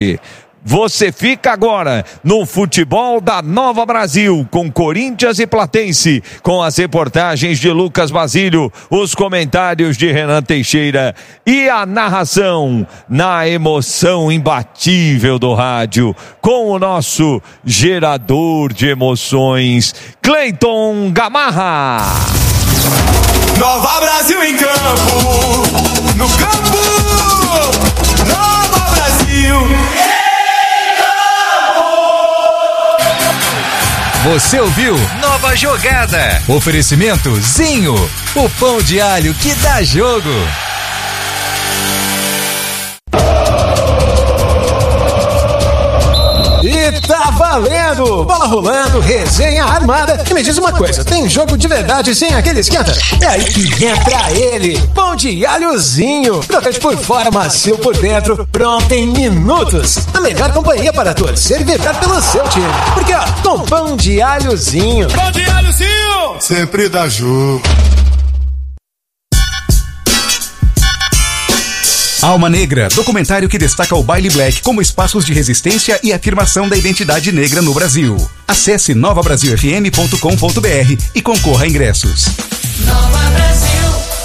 Você fica agora no futebol da Nova Brasil, com Corinthians e Platense, com as reportagens de Lucas Basílio, os comentários de Renan Teixeira e a narração na emoção imbatível do rádio, com o nosso gerador de emoções, Cleiton Gamarra. Nova Brasil em campo, no campo, Nova Brasil. Você ouviu Nova Jogada. Oferecimento Zinho, o pão de alho que dá jogo. E tá valendo! Bola rolando, resenha armada. E me diz uma coisa, tem jogo de verdade sem aquele esquenta? É aí que entra ele, pão de alhozinho. Crocante por fora, macio por dentro, pronto em minutos. A melhor companhia para torcer e vibrar pelo seu time. Porque ó, com pão de alhozinho. Pão de alhozinho! Sempre dá jogo. Alma Negra, documentário que destaca o baile black como espaços de resistência e afirmação da identidade negra no Brasil. Acesse novabrasilfm.com.br e concorra a ingressos. Nova Brasil.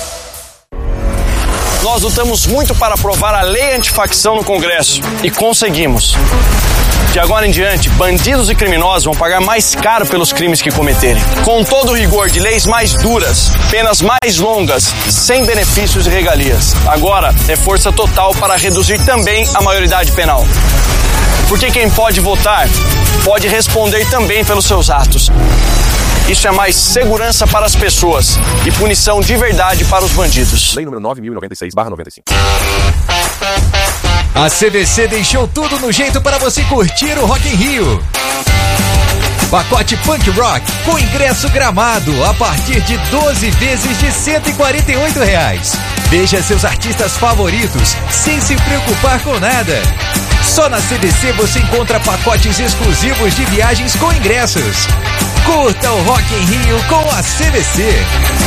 Nós lutamos muito para aprovar a lei antifacção no Congresso e conseguimos. De agora em diante, bandidos e criminosos vão pagar mais caro pelos crimes que cometerem. Com todo o rigor de leis mais duras, penas mais longas, sem benefícios e regalias. Agora é força total para reduzir também a maioridade penal. Porque quem pode votar, pode responder também pelos seus atos. Isso é mais segurança para as pessoas e punição de verdade para os bandidos. Lei número 9.096/95. A CVC deixou tudo no jeito para você curtir o Rock in Rio. Pacote Punk Rock com ingresso gramado a partir de 12 vezes de R$148. Veja seus artistas favoritos sem se preocupar com nada. Só na CVC você encontra pacotes exclusivos de viagens com ingressos. Curta o Rock in Rio com a CVC.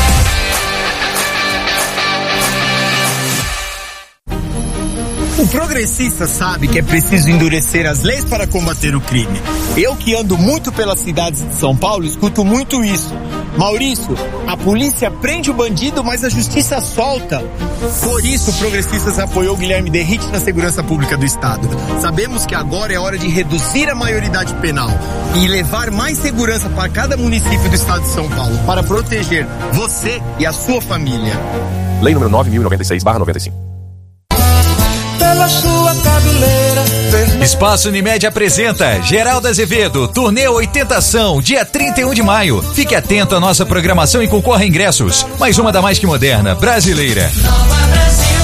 O progressista sabe que é preciso endurecer as leis para combater o crime. Eu que ando muito pelas cidades de São Paulo, escuto muito isso. Maurício, a polícia prende o bandido, mas a justiça solta. Por isso, o Progressistas apoiou Guilherme Derrite na segurança pública do Estado. Sabemos que agora é hora de reduzir a maioridade penal e levar mais segurança para cada município do Estado de São Paulo, para proteger você e a sua família. Lei número 9.096/95. Pela sua cabeleira. Espaço Unimed apresenta Geraldo Azevedo, turnê 80 Ação, dia 31 de maio. Fique atento à nossa programação e concorra a ingressos. Mais uma da mais que moderna, brasileira. Nova Brasil.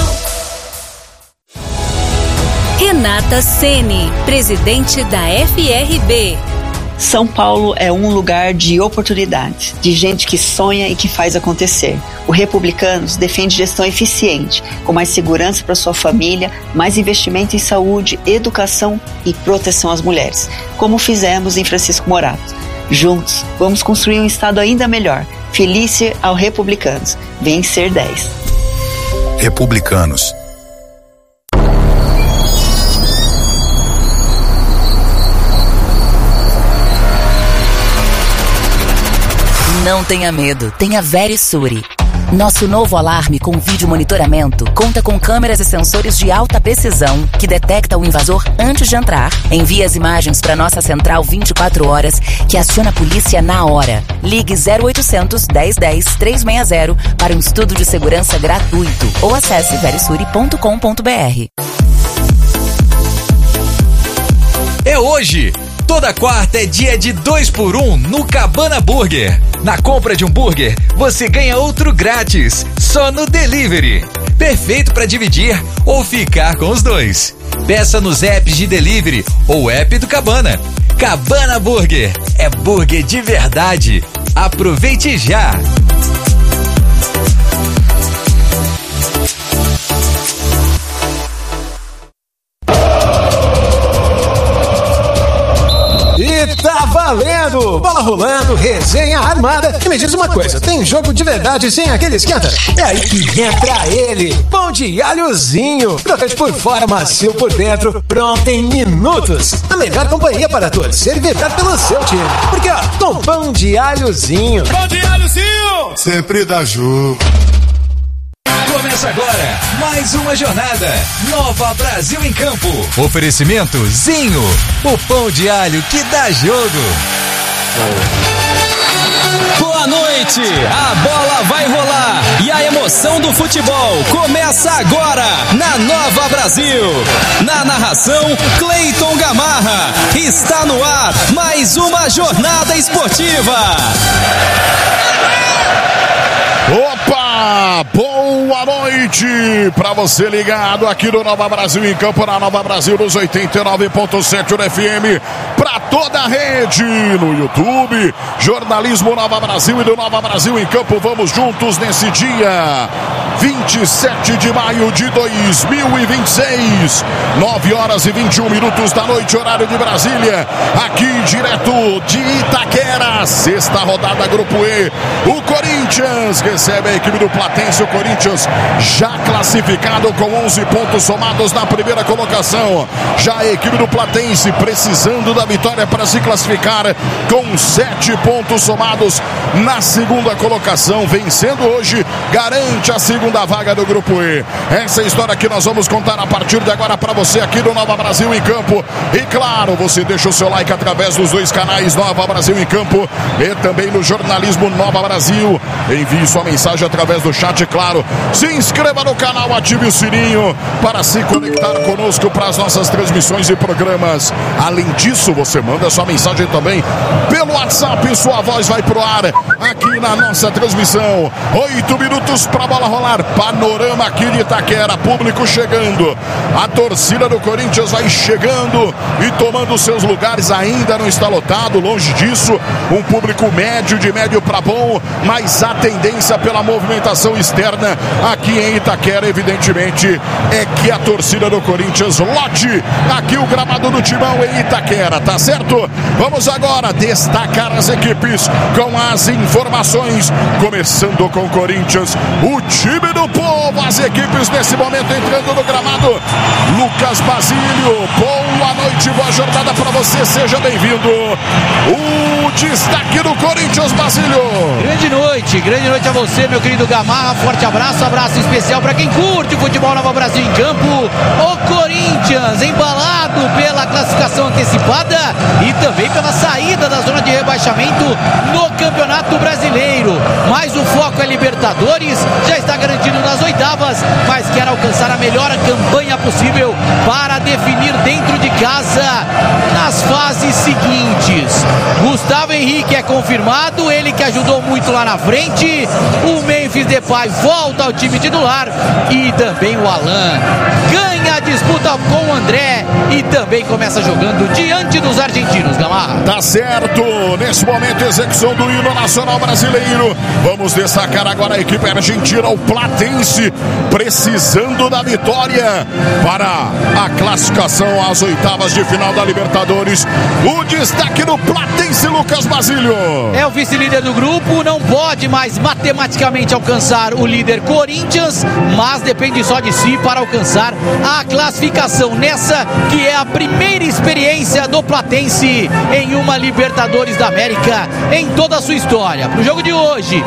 Renata Ceni, presidente da FRB. São Paulo é um lugar de oportunidades, de gente que sonha e que faz acontecer. O Republicanos defende gestão eficiente, com mais segurança para sua família, mais investimento em saúde, educação e proteção às mulheres, como fizemos em Francisco Morato. Juntos, vamos construir um estado ainda melhor. Felícia ao Republicanos. Vencer 10. Republicanos. Não tenha medo, tenha Verisure. Nosso novo alarme com vídeo monitoramento conta com câmeras e sensores de alta precisão que detecta o invasor antes de entrar, envia as imagens para nossa central 24 horas que aciona a polícia na hora. Ligue 0800 1010 360 para um estudo de segurança gratuito ou acesse verisure.com.br. É hoje! Toda quarta é dia de 2x1 no Cabana Burger. Na compra de um burger, você ganha outro grátis, só no delivery. Perfeito para dividir ou ficar com os dois. Peça nos apps de delivery ou app do Cabana. Cabana Burger, é burger de verdade. Aproveite já! E que tá valendo! Bola rolando, resenha armada. E me diz uma coisa, tem jogo de verdade sem aquele esquenta? É aí que entra ele, pão de alhozinho. Crocante por fora, macio por dentro, pronto em minutos. A melhor companhia para torcer e vibrar pelo seu time. Porque ó, com pão de alhozinho. Pão de alhozinho! Sempre dá jogo. Começa agora mais uma jornada. Nova Brasil em Campo. Oferecimento Zinho, o pão de alho que dá jogo. Boa noite, a bola vai rolar e a emoção do futebol começa agora na Nova Brasil. Na narração, Cleiton Gamarra. Está no ar mais uma jornada esportiva. Opa! Boa noite pra você ligado aqui no Nova Brasil em Campo, na Nova Brasil nos 89.7 do FM, pra toda a rede, no YouTube, Jornalismo Nova Brasil e do Nova Brasil em Campo. Vamos juntos nesse dia 27 de maio de 2026, 9 horas e 21 minutos da noite, horário de Brasília, aqui direto de Itaquera, sexta rodada Grupo E. O Corinthians recebe a equipe do Platense, o Corinthians já classificado com 11 pontos somados na primeira colocação. Já a equipe do Platense precisando da vitória para se classificar com 7 pontos somados na segunda colocação. Vencendo hoje, garante a segunda vaga do Grupo E. Essa é a história que nós vamos contar a partir de agora para você aqui do Nova Brasil em Campo. E claro, você deixa o seu like através dos dois canais Nova Brasil em Campo e também no Jornalismo Nova Brasil. Envie sua mensagem através do chat, claro. Se inscreva no canal, ative o sininho para se conectar conosco para as nossas transmissões e programas. Além disso, você manda sua mensagem também pelo WhatsApp e sua voz vai pro ar aqui na nossa transmissão. 8 minutos para a bola rolar. Panorama aqui de Itaquera, público chegando. A torcida do Corinthians vai chegando e tomando seus lugares. Ainda não está lotado, longe disso. Um público médio, de médio para bom, mas a tendência pela movimentação externa aqui em Itaquera, evidentemente, é que a torcida do Corinthians lote aqui o gramado do Timão em Itaquera, tá certo? Vamos agora destacar as equipes com as informações, começando com o Corinthians, o time do povo, as equipes nesse momento entrando no gramado. Lucas Basílio, boa noite, boa jornada para você, seja bem-vindo. O destaque do Corinthians, Basílio. Grande noite a você, meu querido Gamarra, forte abraço especial para quem curte o futebol Nova Brasil em Campo. O Corinthians embalado pela classificação antecipada e também pela saída da zona de rebaixamento no Campeonato Brasileiro, mas o foco é Libertadores, já está garantido nas oitavas, mas quer alcançar a melhor campanha possível para definir dentro de casa nas fases seguintes. Gustavo Henrique é confirmado, ele que ajudou muito lá na frente. O Memphis Depay volta ao time titular e também o Alan ganha a disputa com o André e também começa jogando diante dos argentinos, Gamarra. Tá certo, nesse momento execução do hino nacional brasileiro. Vamos destacar agora a equipe argentina, o Platense, precisando da vitória para a classificação às oitavas de final da Libertadores. O destaque do Platense, Lucas Basílio. É o vice-líder do grupo, não pode mais matematicamente alcançar o líder Corinthians, mas depende só de si para alcançar a classificação nessa que é a primeira experiência do Platense em uma Libertadores da América em toda a sua história. Pro jogo de hoje,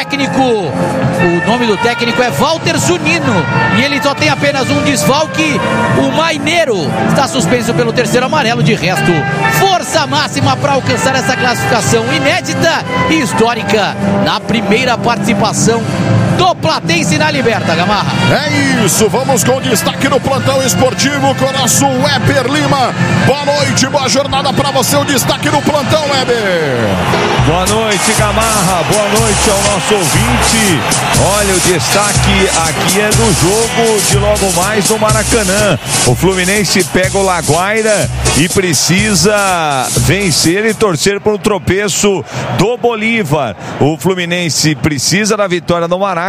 o nome do técnico é Walter Zunino e ele só tem apenas um desfalque. O Maineiro está suspenso pelo terceiro amarelo, de resto, força máxima para alcançar essa classificação inédita e histórica na primeira participação do Platense na Liberta, Gamarra. É isso, vamos com destaque no plantão esportivo com o nosso Weber Lima. Boa noite, boa jornada para você, o destaque no plantão, Weber. Boa noite, Gamarra, boa noite ao nosso ouvinte. Olha, o destaque aqui é do jogo de logo mais no Maracanã. O Fluminense pega o Laguaira e precisa vencer e torcer por um tropeço do Bolívar. O Fluminense precisa da vitória no Maracanã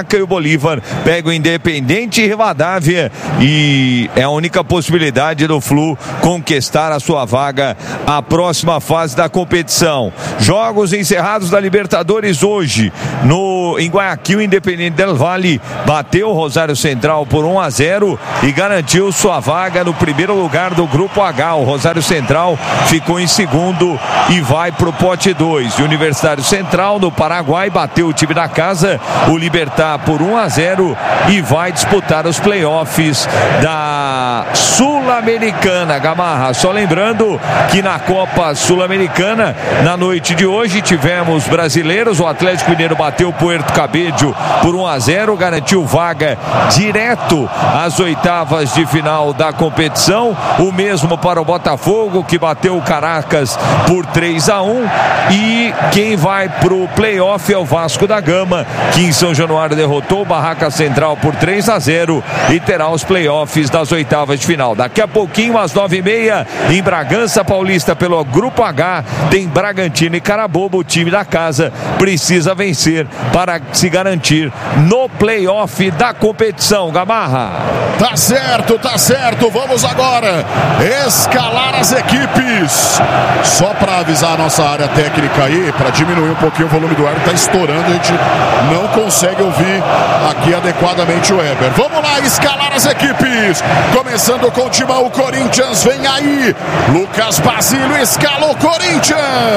Jaca e o Bolívar pega o Independente e Rivadavia, e é a única possibilidade do Flu conquistar a sua vaga à próxima fase da competição. Jogos encerrados da Libertadores hoje em Guayaquil. Independente del Valle bateu o Rosário Central por 1-0 e garantiu sua vaga no primeiro lugar do Grupo H. O Rosário Central ficou em segundo e vai pro pote 2. E Universitário Central no Paraguai bateu o time da casa, o Libertad, por 1-0 e vai disputar os playoffs da Sul-Americana. Gamarra, só lembrando que na Copa Sul-Americana, na noite de hoje, tivemos brasileiros. O Atlético Mineiro bateu o Puerto Cabello por 1-0, garantiu vaga direto às oitavas de final da competição. O mesmo para o Botafogo, que bateu o Caracas por 3-1, e quem vai pro playoff é o Vasco da Gama, que em São Januário derrotou o Barraca Central por 3-0 e terá os playoffs das oitavas de final. Daqui a pouquinho, às 9h30, em Bragança Paulista, pelo Grupo H, tem Bragantino e Carabobo. O time da casa precisa vencer para se garantir no playoff da competição. Gamarra. Tá certo, tá certo. Vamos agora escalar as equipes. Só para avisar a nossa área técnica aí, para diminuir um pouquinho o volume do ar, tá estourando, a gente não consegue ouvir aqui adequadamente o Weber. Vamos lá, escalar as equipes. Começando com o Timão, o Corinthians vem aí. Lucas Basílio escala o Corinthians.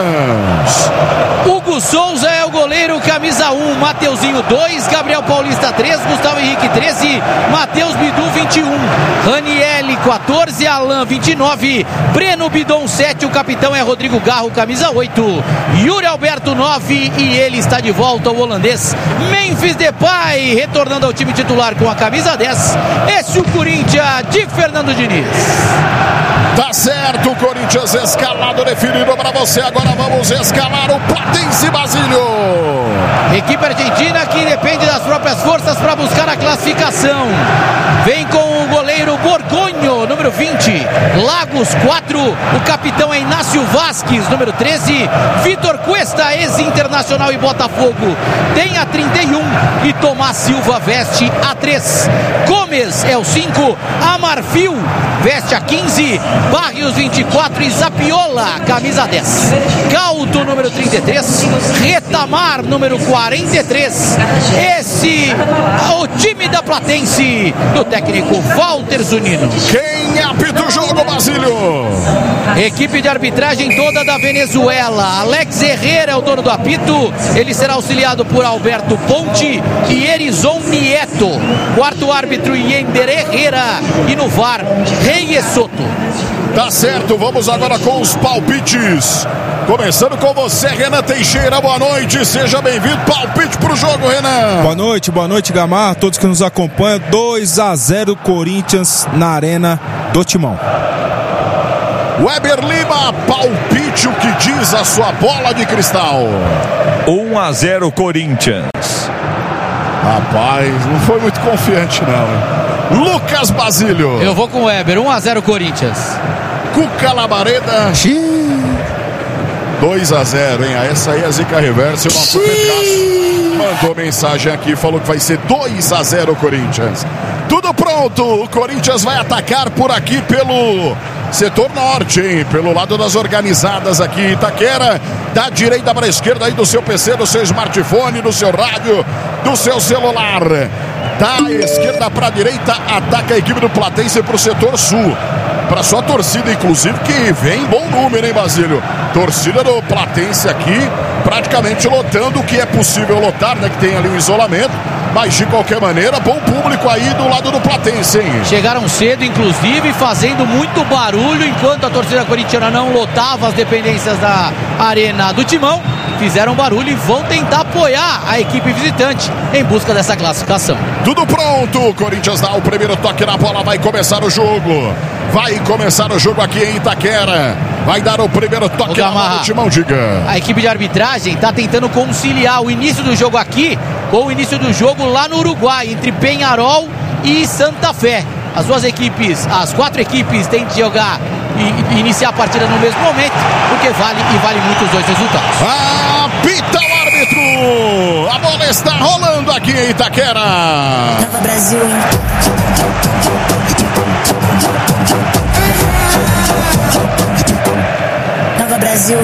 Hugo Souza é o goleiro, camisa 1, Mateuzinho 2, Gabriel Paulista 3, Gustavo Henrique 13, Matheus Bidu 21, Ranielli 14, Alain 29, Breno Bidon 7, o capitão é Rodrigo Garro, camisa 8, Yuri Alberto 9 e ele está de volta, o holandês Memphis Depay, retornando ao time titular com a camisa 10. Esse é o Corinthians de Fernando Diniz. Tá certo, o Corinthians escalado, definido para você. Agora vamos escalar o Platense, Basílio. Equipe argentina que depende das próprias forças para buscar a classificação. Vem com o goleiro Borgonho, número 20. Lagos 4, o capitão é Inácio Vasquez, número 13. Vitor Cuesta, ex-internacional e Botafogo, tem a 31. E Tomás Silva veste a 3. Gomes é o 5. Amarfil veste a 15. Barrios 24 e Zapiola, camisa 10. Galto, número 33. Retamar, número 43. Esse é o time da Platense, do técnico Walter Zunino. Quem apita o jogo, Basílio? Equipe de arbitragem toda da Venezuela. Alex Herrera é o dono do apito. Ele será auxiliado por Alberto Ponte e Erizon Nieto. Quarto árbitro, Yender Herrera. E no VAR, Reyes Soto. Tá certo, vamos agora com os palpites. Começando com você, Renan Teixeira, boa noite, seja bem-vindo. Palpite pro jogo, Renan. Boa noite, Gamarra, todos que nos acompanham. 2-0 Corinthians na Arena do Timão. Weber Lima, palpite, o que diz a sua bola de cristal? 1-0 Corinthians. Rapaz, não foi muito confiante não. Lucas Basílio. Eu vou com o Weber, 1-0 Corinthians. Cuca Labareda. 2-0, hein? Essa aí é a zica reversa. O nosso Pedraço mandou mensagem aqui, falou que vai ser 2-0 Corinthians. Tudo pronto, o Corinthians vai atacar por aqui pelo setor norte, hein? Pelo lado das organizadas aqui em Itaquera, da direita para a esquerda aí do seu PC, do seu smartphone, do seu rádio, do seu celular. Da esquerda para a direita, ataca a equipe do Platense para o setor sul. Para sua torcida, inclusive, que vem em bom número, hein, Basílio? Torcida do Platense aqui, praticamente lotando o que é possível lotar, né? Que tem ali o isolamento. Mas de qualquer maneira, bom público aí do lado do Platense, hein? Chegaram cedo, inclusive, fazendo muito barulho, enquanto a torcida corintiana não lotava as dependências da Arena do Timão. Fizeram barulho e vão tentar apoiar a equipe visitante em busca dessa classificação. Tudo pronto, o Corinthians dá o primeiro toque na bola, vai começar o jogo. Vai começar o jogo aqui em Itaquera. Vai dar o primeiro toque na bola do Timão, diga. A equipe de arbitragem está tentando conciliar o início do jogo aqui com o início do jogo lá no Uruguai, entre Peñarol e Santa Fé. As duas equipes, as 4 equipes têm de jogar e iniciar a partida no mesmo momento, porque vale muito os dois resultados. Apita o árbitro! A bola está rolando aqui em Itaquera. Nova Brasil. Nova Brasil.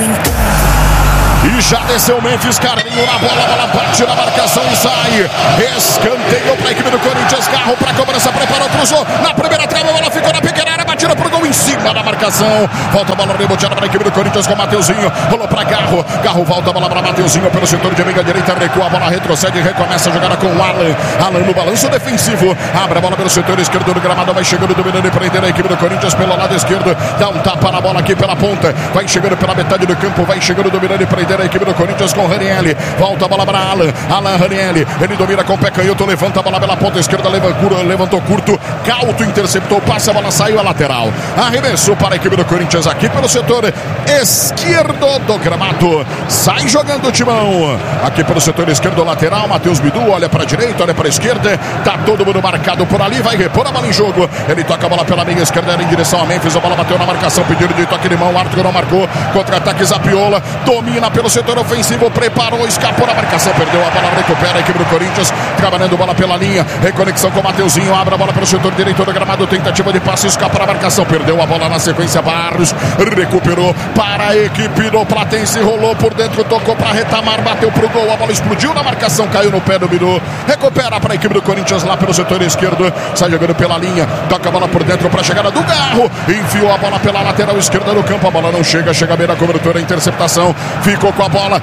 E já desceu o Memphis, Carlinho na bola, a bola bate na marcação e sai. Escanteio para a equipe do Corinthians, Garro para a cobrança, preparou, cruzou. Na primeira trave, a bola ficou na pequena área, batida pro gol em cima da marcação. Volta a bola reboteada para a equipe do Corinthians com o Mateuzinho. Rolou para Garro, Garro volta a bola para Mateuzinho pelo setor de meia direita, recua, a bola retrocede e recomeça a jogada com o Alan. Alan no balanço defensivo, abre a bola pelo setor esquerdo do gramado, vai chegando, dominando e prendendo a equipe do Corinthians pelo lado esquerdo. Dá um tapa na bola aqui pela ponta, vai chegando pela metade do campo, vai chegando, dominando e prendendo a equipe do Corinthians com Ranieri. Volta a bola para Alan Ranieri. Ele domina com o pé canhoto, levanta a bola pela ponta esquerda, levantou curto, Cauto interceptou, passa a bola, saiu a lateral. Arremessou para a equipe do Corinthians aqui pelo setor esquerdo do gramado. Sai jogando o Timão. Aqui pelo setor esquerdo lateral, Matheus Bidu olha para a direita, olha para a esquerda. Tá todo mundo marcado por ali, vai repor a bola em jogo. Ele toca a bola pela meia esquerda em direção a Memphis. A bola bateu na marcação, pedido de toque de mão. O árbitro não marcou. Contra-ataque Zapiola. Domina pelo setor ofensivo, preparou, escapou na marcação, perdeu a bola, recupera a equipe do Corinthians, trabalhando bola pela linha, reconexão com o Mateuzinho, abre a bola pelo setor direito do gramado, tentativa de passe, escapa na marcação, perdeu a bola na sequência, Barros recuperou para a equipe do Platense, rolou por dentro, tocou para Retamar, bateu pro gol, a bola explodiu na marcação, caiu no pé do Bidu, recupera para a equipe do Corinthians lá pelo setor esquerdo, sai jogando pela linha, toca a bola por dentro para a chegada do Garro, enfiou a bola pela lateral esquerda do campo, a bola não chega bem na cobertura, interceptação, ficou com a bola,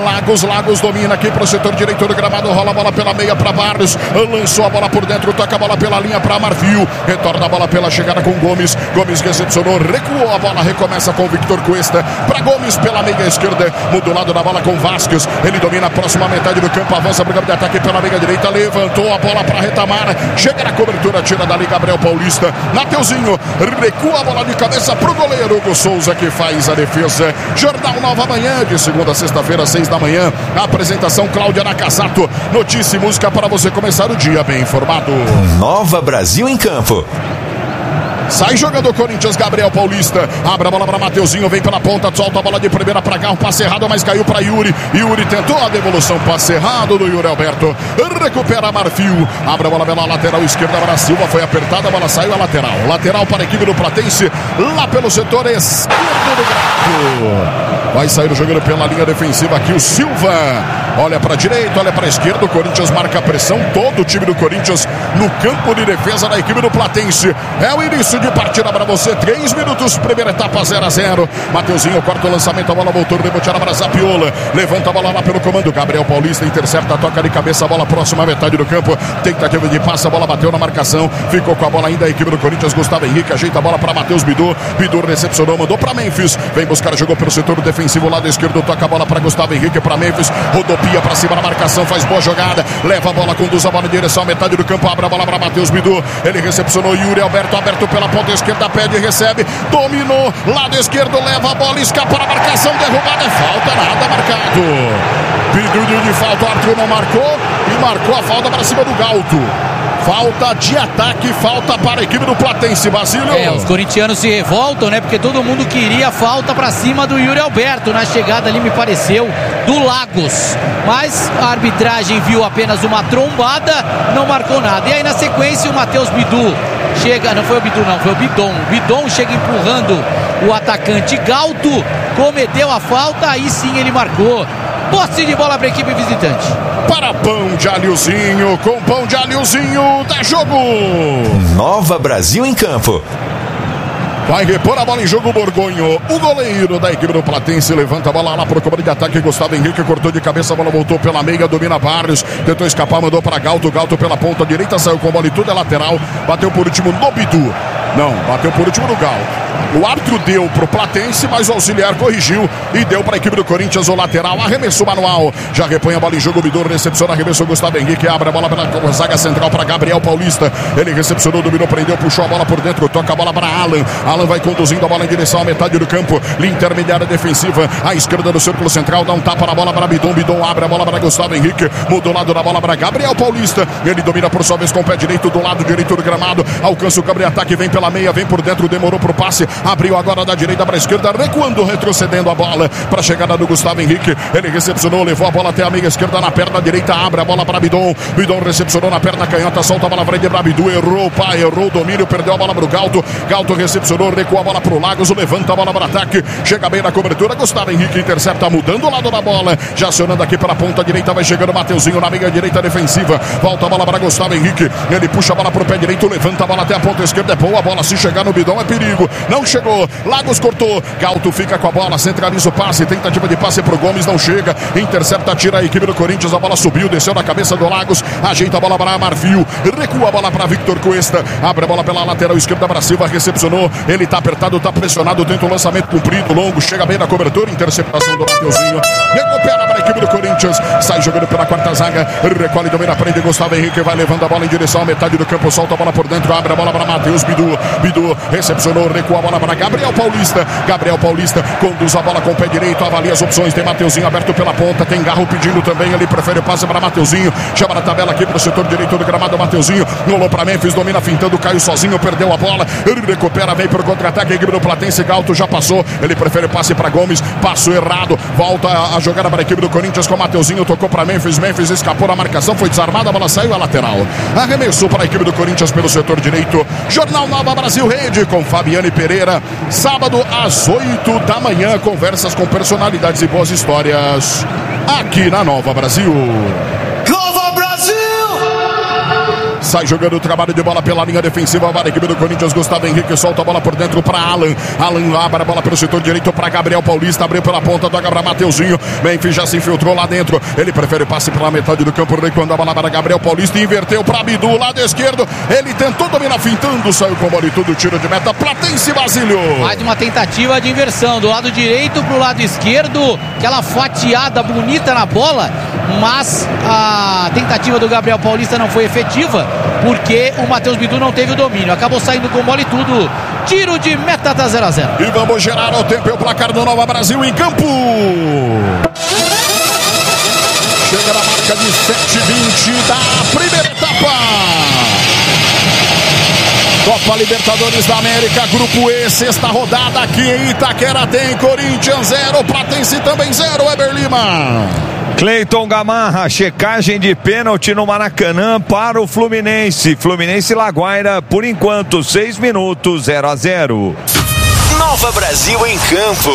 Lagos domina aqui para o setor direito do gramado, rola a bola pela meia para Barros, lançou a bola por dentro, toca a bola pela linha para Marfil, retorna a bola pela chegada com Gomes recepcionou, recuou a bola, recomeça com Victor Cuesta, para Gomes pela meia esquerda, muda o lado da bola com Vasquez, ele domina a próxima metade do campo, avança para o campo de ataque pela meia direita, levantou a bola para Retamar, chega na cobertura, tira dali Gabriel Paulista, Mateuzinho, recua a bola de cabeça para o goleiro Hugo Souza que faz a defesa. Jornal Nova Manhã, de segunda a sexta-feira, 6 da manhã. A apresentação Cláudia Nakasato. Notícia e música para você começar o dia bem informado. Nova Brasil em campo. Sai jogando o Corinthians, Gabriel Paulista. Abre a bola para Mateuzinho, vem pela ponta, solta a bola de primeira para Garro, passe errado, mas caiu para Yuri. Yuri tentou a devolução, passe errado do Yuri Alberto. Recupera Marfil. Abre a bola pela lateral esquerda para Silva, foi apertada, a bola saiu a lateral. Lateral para a equipe do Platense, lá pelo setor esquerdo do gramado. Vai sair jogando pela linha defensiva aqui o Silva. Olha para a direita, olha para a esquerda. O Corinthians marca a pressão. Todo o time do Corinthians no campo de defesa da equipe do Platense. É o início de partida para você. 3 minutos, primeira etapa 0-0. Mateuzinho corta o lançamento, a bola voltou, reboteada para Zapiola. Levanta a bola lá pelo comando. Gabriel Paulista intercepta, toca de cabeça, a bola próxima à metade do campo. Tentativa de passe, a bola bateu na marcação. Ficou com a bola ainda a equipe do Corinthians. Gustavo Henrique ajeita a bola para Matheus Bidu. Bidu recepcionou, mandou para Memphis. Vem buscar, jogou pelo setor defensivo, lado esquerdo, toca a bola para Gustavo Henrique, para Memphis. Rodopia para cima na marcação, faz boa jogada. Leva a bola, conduz a bola em direção à metade do campo. Abre a bola para Matheus Bidu. Ele recepcionou Yuri Alberto, aberto pela ponta esquerda, pede, recebe, dominou, lado esquerdo, leva a bola, escapa na marcação, derrubada, é falta, nada marcado. Pedido de falta, o árbitro não marcou e marcou a falta para cima do Galto. Falta de ataque, falta para a equipe do Platense, Basílio. Os corintianos se revoltam, né? Porque todo mundo queria falta para cima do Yuri Alberto. Na chegada ali, me pareceu, do Lagos. Mas a arbitragem viu apenas uma trombada, não marcou nada. E aí na sequência o Matheus Bidu chega, não foi o Bidu não, foi o Bidon. O Bidon chega empurrando o atacante Galto, cometeu a falta, aí sim ele marcou. Posse de bola para a equipe visitante. Para Pão de Alhozinho, com Pão de Alhozinho, dá jogo. Nova Brasil em campo. Vai repor a bola em jogo, Borgonho. O goleiro da equipe do Platense levanta a bola lá para o comando de ataque. Gustavo Henrique cortou de cabeça, a bola voltou pela meia, domina Barros. Tentou escapar, mandou para Galto. Galto pela ponta direita, saiu com a bola e tudo é lateral. Bateu por último no Bidu. Não, bateu por último no Galto. O árbitro deu pro Platense, mas o auxiliar corrigiu e deu para a equipe do Corinthians o lateral. Arremesso manual. Já repõe a bola em jogo. O Bidu recepciona, arremessou Gustavo Henrique. Abre a bola pela zaga central para Gabriel Paulista. Ele recepcionou, dominou, prendeu, puxou a bola por dentro. Toca a bola para Alan. Alan vai conduzindo a bola em direção à metade do campo. Linha intermediária defensiva. À esquerda do círculo central. Dá um tapa na bola para Bidon. Bidon abre a bola para Gustavo Henrique. Muda o lado da bola para Gabriel Paulista. Ele domina por sua vez com o pé direito do lado direito do gramado. Alcança o campo de ataque. Vem pela pela meia, vem por dentro, demorou pro passe, abriu agora da direita para a esquerda, recuando, retrocedendo a bola para a chegada do Gustavo Henrique. Ele recepcionou, levou a bola até a meia esquerda, na perna direita, abre a bola para Bidon. Bidon recepcionou na perna canhota, solta a bola frente para Bidu, errou o domínio, perdeu a bola pro Galto. Galto recepcionou, recua a bola pro Lagos, levanta a bola para ataque, chega bem na cobertura. Gustavo Henrique intercepta, mudando o lado da bola, já acionando aqui pela ponta direita, vai chegando o Mateuzinho na meia direita defensiva. Volta a bola para Gustavo Henrique, ele puxa a bola pro pé direito, levanta a bola até a ponta esquerda, é boa a bola, se chegar no Bidon é perigo. Não chegou, Lagos cortou, Galto fica com a bola, centraliza o passe, tentativa de passe pro Gomes, não chega, intercepta, tira a equipe do Corinthians, a bola subiu, desceu na cabeça do Lagos, ajeita a bola para Marfil, recua a bola para Victor Cuesta, abre a bola pela lateral esquerda para Silva, recepcionou, ele tá apertado, tá pressionado, tenta o lançamento comprido, longo, chega bem na cobertura, interceptação do Mateuzinho, recupera para a equipe do Corinthians, sai jogando pela quarta zaga, recolhe, domina a frente, Gustavo Henrique vai levando a bola em direção à metade do campo, solta a bola por dentro, abre a bola para Matheus, Bidu recepcionou, recua a bola para Gabriel Paulista, conduz a bola com o pé direito, avalia as opções, tem Mateuzinho aberto pela ponta, tem Garro pedindo também, ele prefere o passe para Mateuzinho, chama na tabela aqui para o setor direito do gramado, Mateuzinho, rolou para Memphis, domina fintando, caiu sozinho, perdeu a bola, ele recupera, vem para o contra-ataque, a equipe do Platense, Galto já passou, ele prefere o passe para Gomes, passo errado, volta a jogada para a equipe do Corinthians com Mateuzinho, tocou para Memphis escapou da marcação, foi desarmada, a bola saiu à lateral, arremessou para a equipe do Corinthians pelo setor direito. Jornal Nova Brasil Rede com Fabiane Pereira, sábado às 8 da manhã, conversas com personalidades e boas histórias aqui na Nova Brasil. Nova Brasil! Sai jogando o trabalho de bola pela linha defensiva para a equipe do Corinthians. Gustavo Henrique solta a bola por dentro para Alan abre a bola pelo setor direito para Gabriel Paulista, abriu pela ponta, toca para Mateuzinho, Memphis já se infiltrou lá dentro, ele prefere passe pela metade do campo, recuando a bola para Gabriel Paulista, inverteu para Bidu, lado esquerdo, ele tentou dominar fintando, saiu com a bola e tudo, tiro de meta, Platense Basílio. Mais uma tentativa de inversão, do lado direito pro lado esquerdo, aquela fatiada bonita na bola, mas a tentativa do Gabriel Paulista não foi efetiva, porque o Matheus Bidu não teve o domínio, acabou saindo com bola e tudo, tiro de meta, tá 0-0. E vamos gerar o tempo e o placar do Nova Brasil em campo. Chega na marca de 7:20 da primeira etapa. Copa Libertadores da América, Grupo E, sexta rodada aqui em Itaquera, tem Corinthians 0, Platense também 0, Weber Lima. Cleiton Gamarra, checagem de pênalti no Maracanã para o Fluminense. Fluminense Laguaira, por enquanto, 6 minutos, 0-0. Nova Brasil em campo.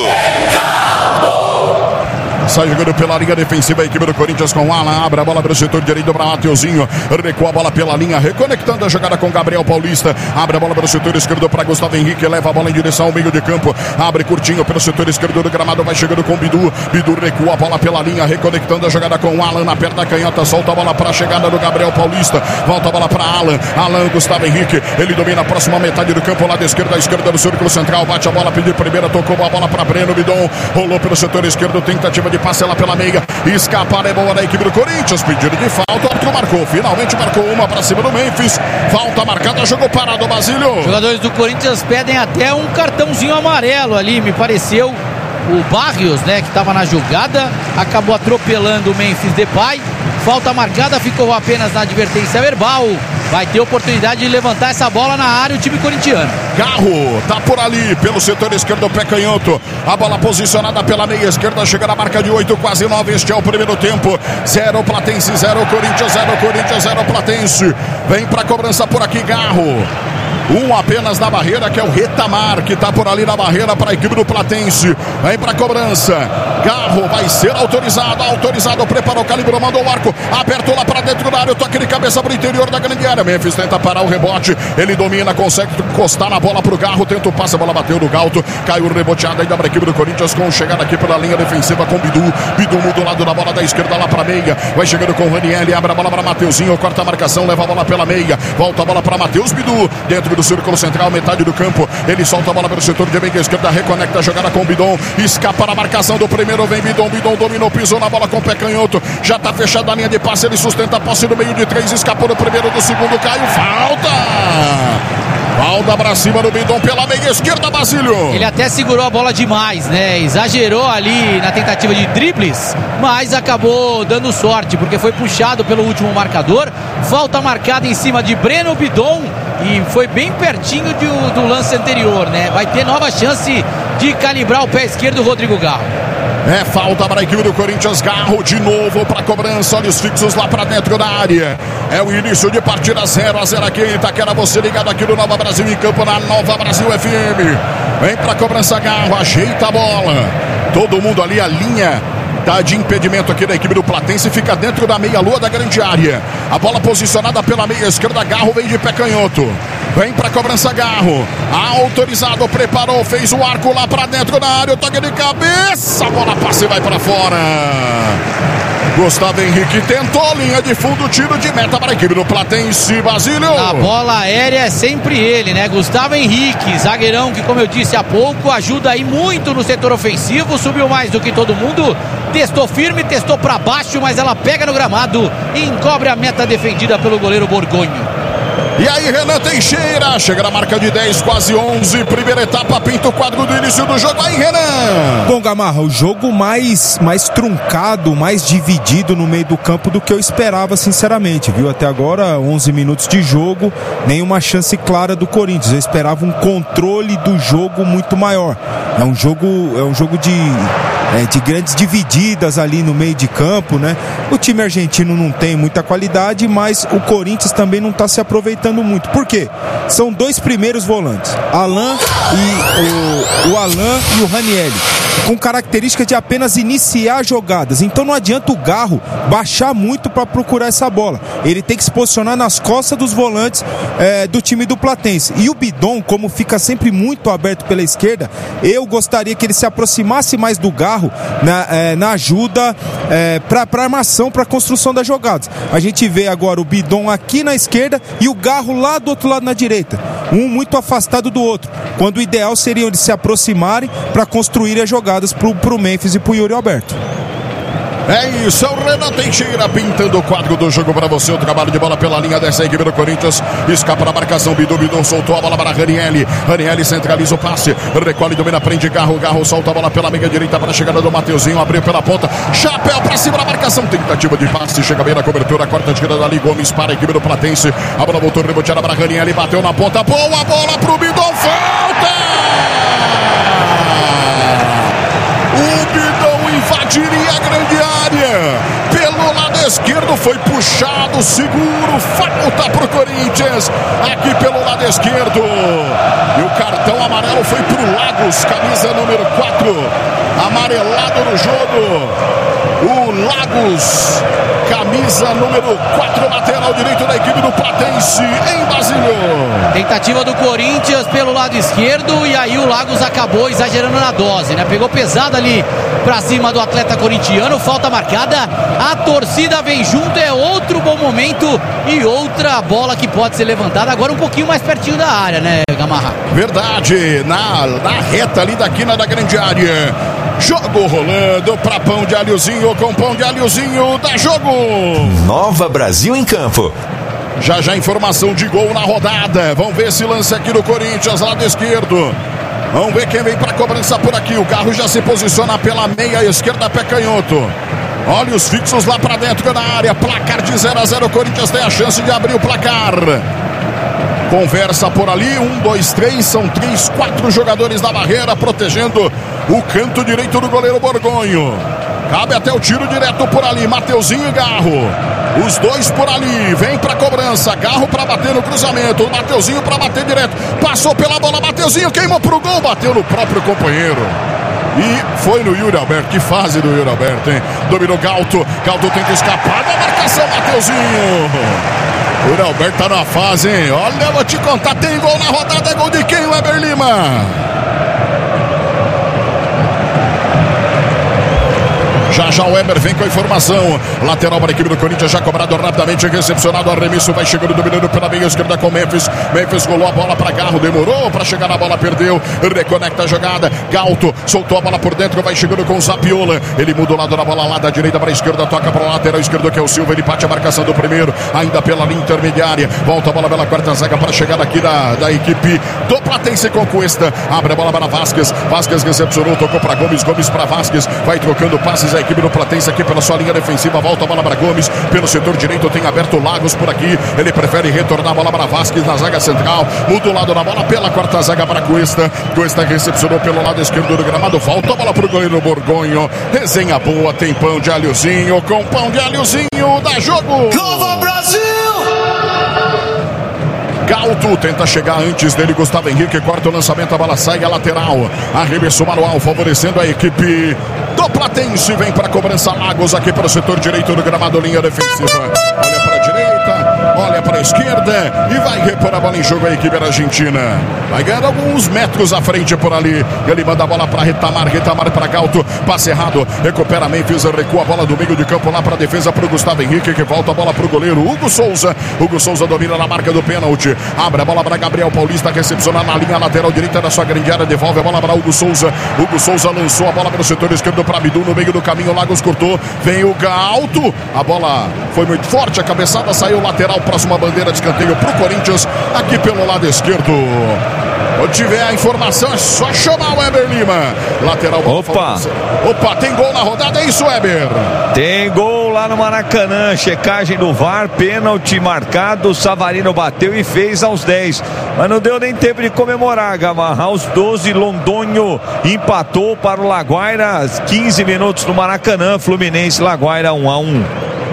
Sai jogando pela linha defensiva a equipe do Corinthians com Alan, abre a bola para o setor direito para Mateuzinho, recua a bola pela linha, reconectando a jogada com Gabriel Paulista, abre a bola para o setor esquerdo para Gustavo Henrique, leva a bola em direção ao meio de campo, abre curtinho pelo setor esquerdo do gramado, vai chegando com Bidu recua a bola pela linha, reconectando a jogada com Alan na perna canhota, solta a bola para a chegada do Gabriel Paulista, volta a bola para Alan, Gustavo Henrique, ele domina a próxima metade do campo, lado esquerdo, à esquerda do círculo central, bate a bola, pediu primeira, tocou a bola para Breno, Bidon rolou pelo setor esquerdo, tentativa de passe lá pela meia, escapar é boa da equipe do Corinthians, pedido de falta, o árbitro marcou, finalmente marcou uma para cima do Memphis, falta marcada, jogou parado, Basílio. Os jogadores do Corinthians pedem até um cartãozinho amarelo ali, me pareceu. O Barrios, né, que estava na jogada, acabou atropelando o Memphis Depay, falta marcada, ficou apenas na advertência verbal. Vai ter oportunidade de levantar essa bola na área o time corintiano. Garro tá por ali, pelo setor esquerdo, pé canhoto. A bola posicionada pela meia esquerda, chega na marca de 8, quase 9. Este é o primeiro tempo. 0 Platense, 0 Corinthians, 0 Corinthians, 0 Platense. Vem pra cobrança por aqui, Garro. Um apenas na barreira, que é o Retamar, que tá por ali na barreira para a equipe do Platense. Vem pra cobrança. Garro vai ser autorizado, preparou, calibrou, mandou o arco, apertou lá para dentro da área, o toque de cabeça para o interior da grande área. Memphis tenta parar o rebote, ele domina, consegue encostar na bola pro Garro, tenta o passe, a bola bateu no Galto, caiu reboteado ainda para a equipe do Corinthians, com chegada aqui pela linha defensiva com Bidu muda o lado da bola da esquerda lá para meia, vai chegando com o Raniel, abre a bola para Mateuzinho, corta a marcação, leva a bola pela meia, volta a bola para Matheus Bidu, dentro do círculo central, metade do campo, ele solta a bola pelo setor de meia esquerda, reconecta a jogada com o Bidon, escapa na marcação do primeiro, vem Bidon dominou, pisou na bola com o pé canhoto, já tá fechada a linha de passe, ele sustenta a posse no meio de 3, escapou no primeiro, do segundo, caiu, falta Falta pra cima do Bidon pela meia esquerda, Basílio. Ele até segurou a bola demais, né? Exagerou ali na tentativa de dribles, mas acabou dando sorte, porque foi puxado pelo último marcador. Falta marcada em cima de Breno Bidon e foi bem pertinho do lance anterior, né? Vai ter nova chance de calibrar o pé esquerdo do Rodrigo Garro. É falta para a equipe do Corinthians. Garro de novo para cobrança. Olhos fixos lá para dentro da área. É o início de partida 0-0 aqui em Itaquera. Você ligado aqui no Nova Brasil em campo na Nova Brasil FM. Vem para cobrança Garro. Ajeita a bola. Todo mundo ali, a linha de impedimento aqui da equipe do Platense fica dentro da meia-lua da grande área. A bola posicionada pela meia esquerda. Garro vem de pé canhoto. Vem pra cobrança Garro. Autorizado, preparou, fez o arco lá pra dentro da área. O toque de cabeça. A bola passa e vai pra fora. Gustavo Henrique tentou, linha de fundo, tiro de meta para a equipe do Platense, Basílio. A bola aérea é sempre ele, né? Gustavo Henrique, zagueirão que, como eu disse há pouco, ajuda aí muito no setor ofensivo, subiu mais do que todo mundo, testou firme, testou para baixo, mas ela pega no gramado e encobre a meta defendida pelo goleiro Borgonho. E aí, Renan Teixeira, chega na marca de 10, quase 11, primeira etapa, pinta o quadro do início do jogo. Aí, Renan. Bom, Gamarra, o jogo mais truncado, mais dividido no meio do campo do que eu esperava, sinceramente, viu? Até agora, 11 minutos de jogo, nenhuma chance clara do Corinthians. Eu esperava um controle do jogo muito maior. É um jogo de grandes divididas ali no meio de campo, né? O time argentino não tem muita qualidade, mas o Corinthians também não está se aproveitando muito. Por quê? São dois primeiros volantes, Alan e o Ranieri, com característica de apenas iniciar jogadas. Então não adianta o Garro baixar muito para procurar essa bola. Ele tem que se posicionar nas costas dos volantes do time do Platense. E o Bidon, como fica sempre muito aberto pela esquerda, eu gostaria que ele se aproximasse mais do Garro na ajuda para armação, para construção das jogadas. A gente vê agora o Bidon aqui na esquerda e o Garro lá do outro lado na direita, um muito afastado do outro, quando o ideal seria eles se aproximarem para construir as jogadas pro Memphis e pro Yuri Alberto. É isso, é o Renan Teixeira pintando o quadro do jogo para você. O trabalho de bola pela linha dessa equipe do Corinthians. Escapa na marcação, Bidon soltou a bola para Ranieri. Ranieri centraliza o passe, recolhe, domina, prende Garro. Garro solta a bola pela meia direita para a chegada do Mateuzinho. Abriu pela ponta, chapéu para cima da marcação. Tentativa de passe, chega bem na cobertura. Corta a esquerda dali, Gomes para a equipe do Platense. A bola voltou reboteada para Ranieri, bateu na ponta. Boa bola pro Bidon, falta! O Bidon invadiria a grande área. Pelo lado esquerdo foi puxado, seguro, falta pro Corinthians. Aqui pelo lado esquerdo. E o cartão amarelo foi pro Lagos, camisa número 4. Amarelado no jogo. O Lagos, camisa número 4, lateral direito da equipe do Platense, em Basílio. Tentativa do Corinthians pelo lado esquerdo e aí o Lagos acabou exagerando na dose, né? Pegou pesado ali pra cima do atleta corintiano, falta marcada, a torcida vem junto, é outro bom momento e outra bola que pode ser levantada agora um pouquinho mais pertinho da área, né, Gamarra? Verdade, na reta ali da quina da grande área. Jogo rolando pra Pão de Alhozinho, com Pão de Alhozinho, dá jogo. Nova Brasil em campo. Já informação de gol na rodada. Vamos ver esse lance aqui do Corinthians, lado esquerdo. Vamos ver quem vem pra cobrança por aqui. O Garro já se posiciona pela meia esquerda, pé canhoto. Olha os fixos lá pra dentro da área. Placar de 0-0. O Corinthians tem a chance de abrir o placar. Conversa por ali, 1, 2, 3, são 3, 4 jogadores da barreira protegendo o canto direito do goleiro Borgonho. Cabe até o tiro direto por ali, Mateuzinho e Garro. Os dois por ali, vem pra cobrança, Garro pra bater no cruzamento, Mateuzinho pra bater direto. Passou pela bola, Mateuzinho queimou pro gol, bateu no próprio companheiro. E foi no Yuri Alberto, que fase do Yuri Alberto, hein? Dominou Galto, Galto tenta escapar da marcação, Mateuzinho. O Yuri Alberto tá na fase, hein? Olha, eu vou te contar, tem gol na rodada, é gol de quem, Weber Lima? Já já o Weber vem com a informação. Lateral para a equipe do Corinthians, já cobrado rapidamente, recepcionado, arremesso, vai chegando, dominando pela meia esquerda com Memphis. Memphis rolou a bola para Garro, demorou para chegar na bola, perdeu, reconecta a jogada. Galto soltou a bola por dentro, vai chegando com o Zapiola. Ele muda o lado da bola lá da direita para a esquerda, toca para o lateral esquerdo que é o Silva. Ele bate a marcação do primeiro, ainda pela linha intermediária. Volta a bola pela quarta zaga para chegar aqui da equipe do Platense com Cuesta. Abre a bola para Vasquez. Vasquez recepcionou, tocou para Gomes. Gomes para Vasquez. Vai trocando passes a equipe do Platense aqui pela sua linha defensiva. Volta a bola para Gomes. Pelo setor direito tem aberto Lagos por aqui. Ele prefere retornar a bola para Vasquez na zaga central. Muda o lado da bola pela quarta zaga para Cuesta. Cuesta recepcionou pelo lado esquerdo do gramado. Volta a bola para o goleiro Borgonho. Resenha boa, tem pão de alhozinho. Com pão de alhozinho dá jogo. Nova Brasil! Galto tenta chegar antes dele, Gustavo Henrique corta o lançamento, a bola sai a lateral, arremesso manual favorecendo a equipe do Platense, vem para a cobrança Lagos aqui para o setor direito do gramado, linha defensiva, olha para a direita, olha para a esquerda e vai repor a bola em jogo a equipe argentina, vai ganhando alguns metros à frente por ali, ele manda a bola para Retamar para Galto, passe errado, recupera Memphis, recua a bola do meio de campo lá para a defesa para o Gustavo Henrique, que volta a bola para o goleiro Hugo Souza domina na marca do pênalti. Abre a bola para Gabriel Paulista, recepciona na linha lateral direita da sua grande área, devolve a bola para Hugo Souza. Hugo Souza lançou a bola pelo setor esquerdo para Bidu, no meio do caminho, Lagos cortou, vem o Galto, a bola foi muito forte, a cabeçada saiu lateral, próxima bandeira de escanteio para o Corinthians, aqui pelo lado esquerdo. Quando tiver a informação é só chamar o Weber Lima. Lateral. Opa, tem gol na rodada, é isso, Weber? Tem gol lá no Maracanã, checagem do VAR, pênalti marcado, o Savarino bateu e fez aos 10, mas não deu nem tempo de comemorar, Gamarra. Aos 12, Londonho empatou para o Laguaira, 15 minutos no Maracanã, Fluminense, Laguaira 1-1.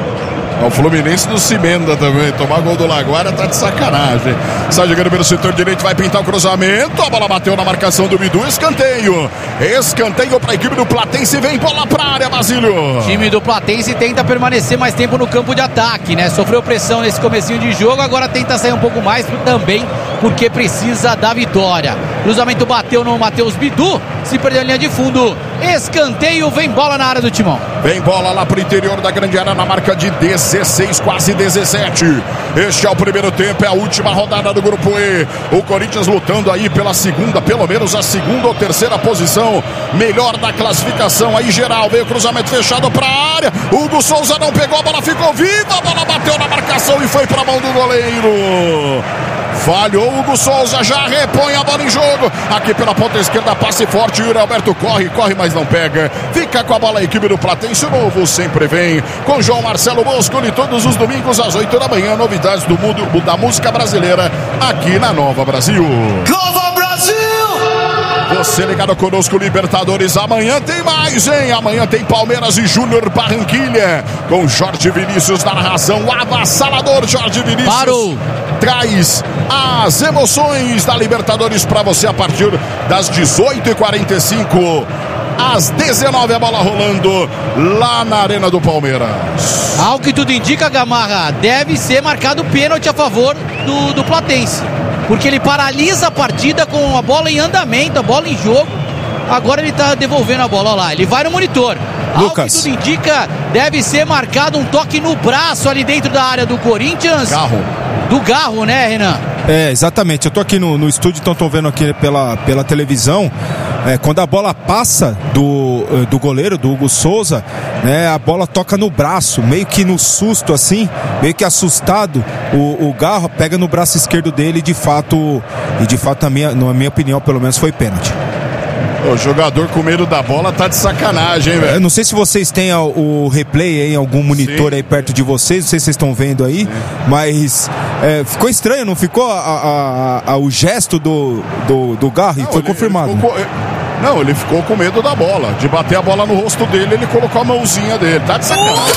O Fluminense do Cimenda também. Tomar gol do Laguaira tá de sacanagem. Sai jogando pelo setor direito, vai pintar o cruzamento. A bola bateu na marcação do Bidu. Escanteio para a equipe do Platense. Vem bola pra área, Basílio. O time do Platense tenta permanecer mais tempo no campo de ataque, né? Sofreu pressão nesse comecinho de jogo, agora tenta sair um pouco mais também, porque precisa da vitória. Cruzamento bateu no Matheus Bidu, se perdeu a linha de fundo. Escanteio, vem bola na área do Timão. Vem bola lá pro interior da grande área na marca de 16, quase 17. Este é o primeiro tempo, é a última rodada do Grupo E. O Corinthians lutando aí pela segunda, pelo menos a segunda ou terceira posição melhor da classificação aí geral. Veio o cruzamento fechado pra área. Hugo Souza não pegou, a bola ficou viva, a bola bateu na marcação e foi pra mão do goleiro. Falhou Hugo Souza, já repõe a bola em jogo. Aqui pela ponta esquerda, passe forte. Yuri Alberto corre, mas não pega. Fica com a bola a equipe do Platense. O novo sempre vem com João Marcelo Boscoli todos os domingos às 8 da manhã. Novidades do mundo da música brasileira aqui na Nova Brasil. Nova Brasil! Você ligado conosco, Libertadores. Amanhã tem mais, hein? Amanhã tem Palmeiras e Júnior Barranquilha. Com Jorge Vinícius na narração. O avassalador Jorge Vinícius. Parou! Traz as emoções da Libertadores para você a partir das 18h45. Às 19h a bola rolando lá na Arena do Palmeiras. Ao que tudo indica, Gamarra, deve ser marcado pênalti a favor do Platense, porque ele paralisa a partida com a bola em andamento, a bola em jogo. Agora ele está devolvendo a bola, olha lá, ele vai no monitor. Lucas. Ao que tudo indica, deve ser marcado um toque no braço ali dentro da área do Corinthians. Do Garro, né, Renan? É, exatamente. Eu tô aqui no estúdio, então tô vendo aqui pela televisão. Quando a bola passa do goleiro, do Hugo Souza, né, a bola toca no braço, meio que no susto assim, meio que assustado. O Garro pega no braço esquerdo dele e de fato, na minha opinião, pelo menos, foi pênalti. O jogador com medo da bola tá de sacanagem, hein, velho? Eu não sei se vocês têm o replay aí, algum monitor aí perto de vocês, não sei se vocês estão vendo aí, mas ficou estranho, não ficou o gesto do Garro? Foi confirmado. Ele ficou com medo da bola, de bater a bola no rosto dele, ele colocou a mãozinha dele, tá de sacanagem.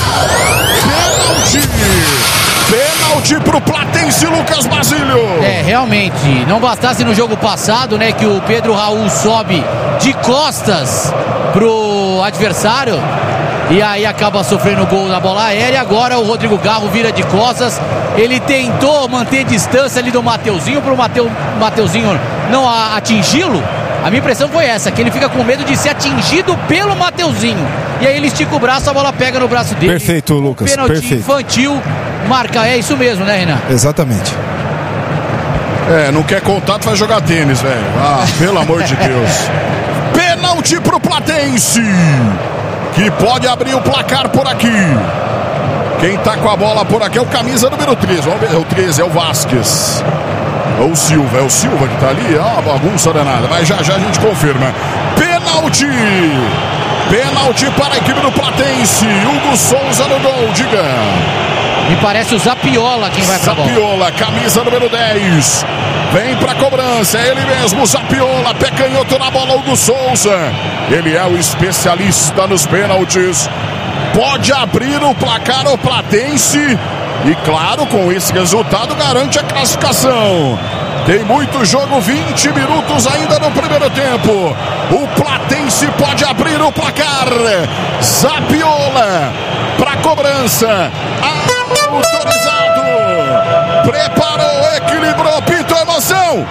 Pênalti pro Platense, Lucas Basílio. Realmente, não bastasse no jogo passado, né, que o Pedro Raul sobe de costas pro adversário e aí acaba sofrendo o gol na bola aérea. Agora o Rodrigo Garro vira de costas, ele tentou manter distância ali do Mateuzinho pro Mateuzinho não atingi-lo, A minha impressão foi essa, que ele fica com medo de ser atingido pelo Mateuzinho. E aí ele estica o braço, a bola pega no braço dele. Perfeito, Lucas. Pênalti Perfeito. infantil, marca, é isso mesmo, né, Renan? Exatamente. Não quer contato, vai jogar tênis, velho. Pelo amor de Deus. Pênalti pro Platense, que pode abrir o placar por aqui. Quem tá com a bola por aqui é o camisa número 13. O 13 é o Vasquez. Ou o Silva, é o Silva que tá ali. Uma bagunça danada, mas já a gente confirma. Pênalti para a equipe do Platense. Hugo Souza no gol, diga. Me parece o Zapiola quem vai pra bola. Zapiola, camisa número 10. Vem pra cobrança, é ele mesmo, Zapiola, pé canhoto na bola, Hugo Souza. Ele é o especialista nos pênaltis. Pode abrir o placar o Platense. E claro, com esse resultado garante a classificação. Tem muito jogo, 20 minutos ainda no primeiro tempo. O Platense pode abrir o placar. Zapiola para cobrança. Autorizado. Preparou, equilibrou, pintou emoção.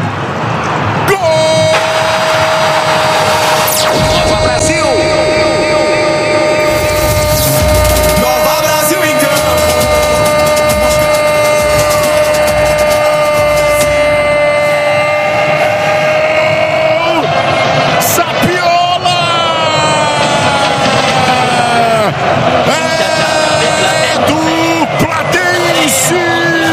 Gol! Nova Brasil! Nova Brasil em campo! Zapiola! Do Platense!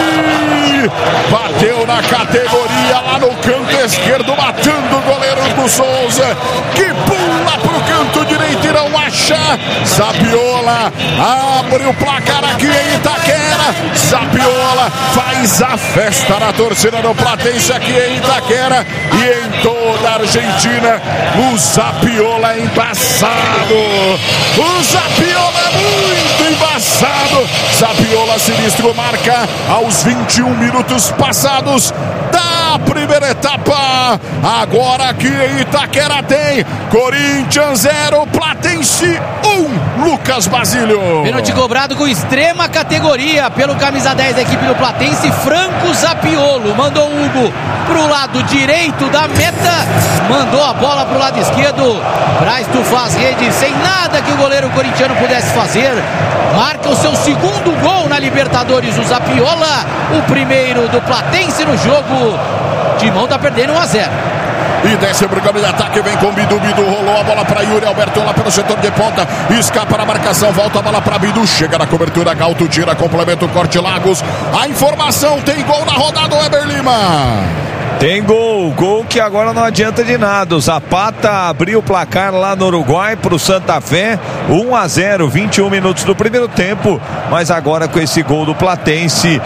Bateu na categoria lá no canto esquerdo, matando o goleiro Hugo Souza, que pula pro canto direito e não acha. Zapiola abre o placar aqui em Itaquera. Zapiola faz a festa na torcida do Platense aqui em Itaquera e em toda a Argentina. O Zapiola é embaçado. O Zapiola é muito embaçado. Zapiola sinistro marca aos 21 minutos passados da primeira etapa. Agora aqui em Itaquera tem Corinthians 0, Platense 1. Lucas Basílio. Pênalti cobrado com extrema categoria pelo camisa 10 da equipe do Platense, Franco Zapiolo. Mandou o Hugo pro lado direito da meta, mandou a bola pro lado esquerdo para estufar as redes sem nada que o goleiro corintiano pudesse fazer. Marca o seu segundo gol na Libertadores, o Zapiola, o primeiro do Platense no jogo. Timão tá perdendo 1-0. E desce o campo de ataque, vem com Bidu, rolou a bola para Yuri Alberto lá pelo setor de ponta, escapa na marcação, volta a bola para Bidu, chega na cobertura, Galto tira, complementa o corte Lagos. A informação, tem gol na rodada, o Weber Lima. Tem gol que agora não adianta de nada. O Zapata abriu o placar lá no Uruguai pro Santa Fé, 1-0, 21 minutos do primeiro tempo, mas agora com esse gol do Platense,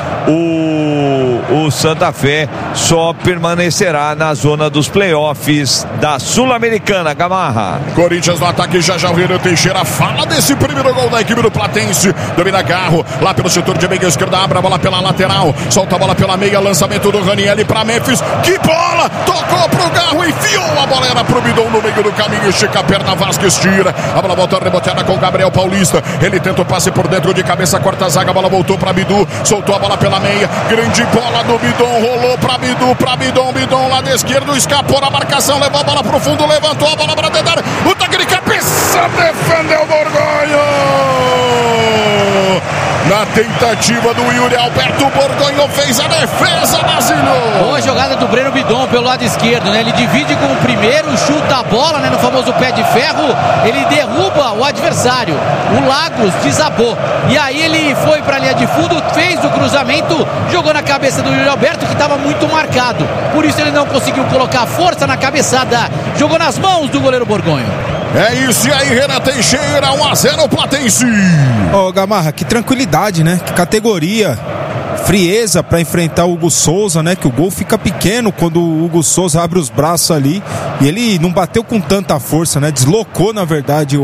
o Santa Fé só permanecerá na zona dos playoffs da Sul-Americana. Gamarra. Corinthians no ataque, já o Renan Teixeira fala desse primeiro gol da equipe do Platense. Domina Garro, lá pelo setor de meia esquerda, abre a bola pela lateral, solta a bola pela meia, lançamento do Ranieri para Memphis. Que bola! Tocou pro Garro, enfiou a bola, era pro Bidon no meio do caminho, estica a perna, Vasquez tira, a bola volta reboteada com Gabriel Paulista, ele tenta o passe por dentro de cabeça, corta a zaga, a bola voltou pra Bidu, soltou a bola pela meia, grande bola do Bidon, rolou pra Bidon lá da esquerda, escapou na marcação, levou a bola pro fundo, levantou a bola pra tentar, o toque de cabeça, defendeu o Borgonho! Na tentativa do Yuri Alberto, Borgonho fez a defesa, Basílio. Boa jogada do Breno Bidon pelo lado esquerdo, né? Ele divide com o primeiro, chuta a bola, né? No famoso pé de ferro, ele derruba o adversário. O Lagos desabou. E aí ele foi pra linha de fundo, fez o cruzamento, jogou na cabeça do Yuri Alberto, que estava muito marcado. Por isso ele não conseguiu colocar força na cabeçada. Jogou nas mãos do goleiro Borgonho. É isso, e aí, Renan Teixeira, 1-0 Platense. Gamarra, que tranquilidade, né? Que categoria, frieza para enfrentar o Hugo Souza, né? Que o gol fica pequeno quando o Hugo Souza abre os braços ali. E ele não bateu com tanta força, né? Deslocou, na verdade, o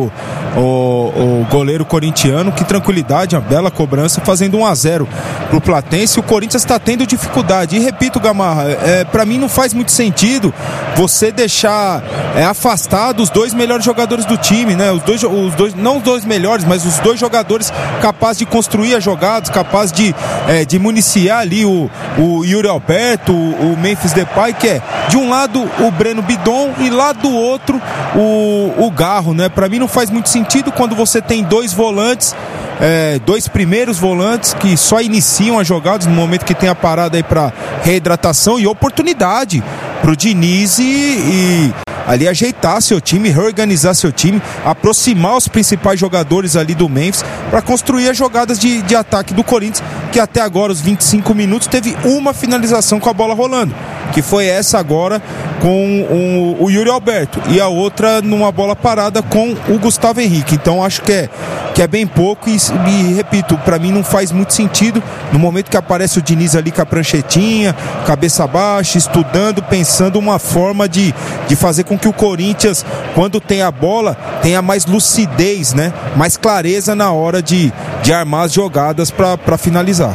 o goleiro corintiano. Que tranquilidade, uma bela cobrança, fazendo 1-0 pro Platense. O Corinthians está tendo dificuldade. E repito, Gamarra, para mim não faz muito sentido você deixar afastado os 2 melhores jogadores do time, né? Os dois, não os 2 melhores, mas os 2 jogadores capazes de construir as jogadas, capazes de municiar ali o Yuri Alberto, o Memphis Depay, que é de um lado o Breno Bidon e lá do outro o Garro, né? Para mim não faz muito sentido quando você tem 2 volantes, 2 primeiros volantes que só iniciam as jogadas no momento que tem a parada aí para reidratação e oportunidade pro Diniz e ali ajeitar seu time, reorganizar seu time, aproximar os principais jogadores ali do Memphis para construir as jogadas de ataque do Corinthians, que até agora, os 25 minutos, teve uma finalização com a bola rolando, que foi essa agora com o Yuri Alberto, e a outra numa bola parada com o Gustavo Henrique. Então acho que é bem pouco e repito, para mim não faz muito sentido no momento que aparece o Diniz ali com a pranchetinha, cabeça baixa, estudando, pensando uma forma de fazer com que o Corinthians, quando tem a bola, tenha mais lucidez, né? Mais clareza na hora de armar as jogadas para finalizar.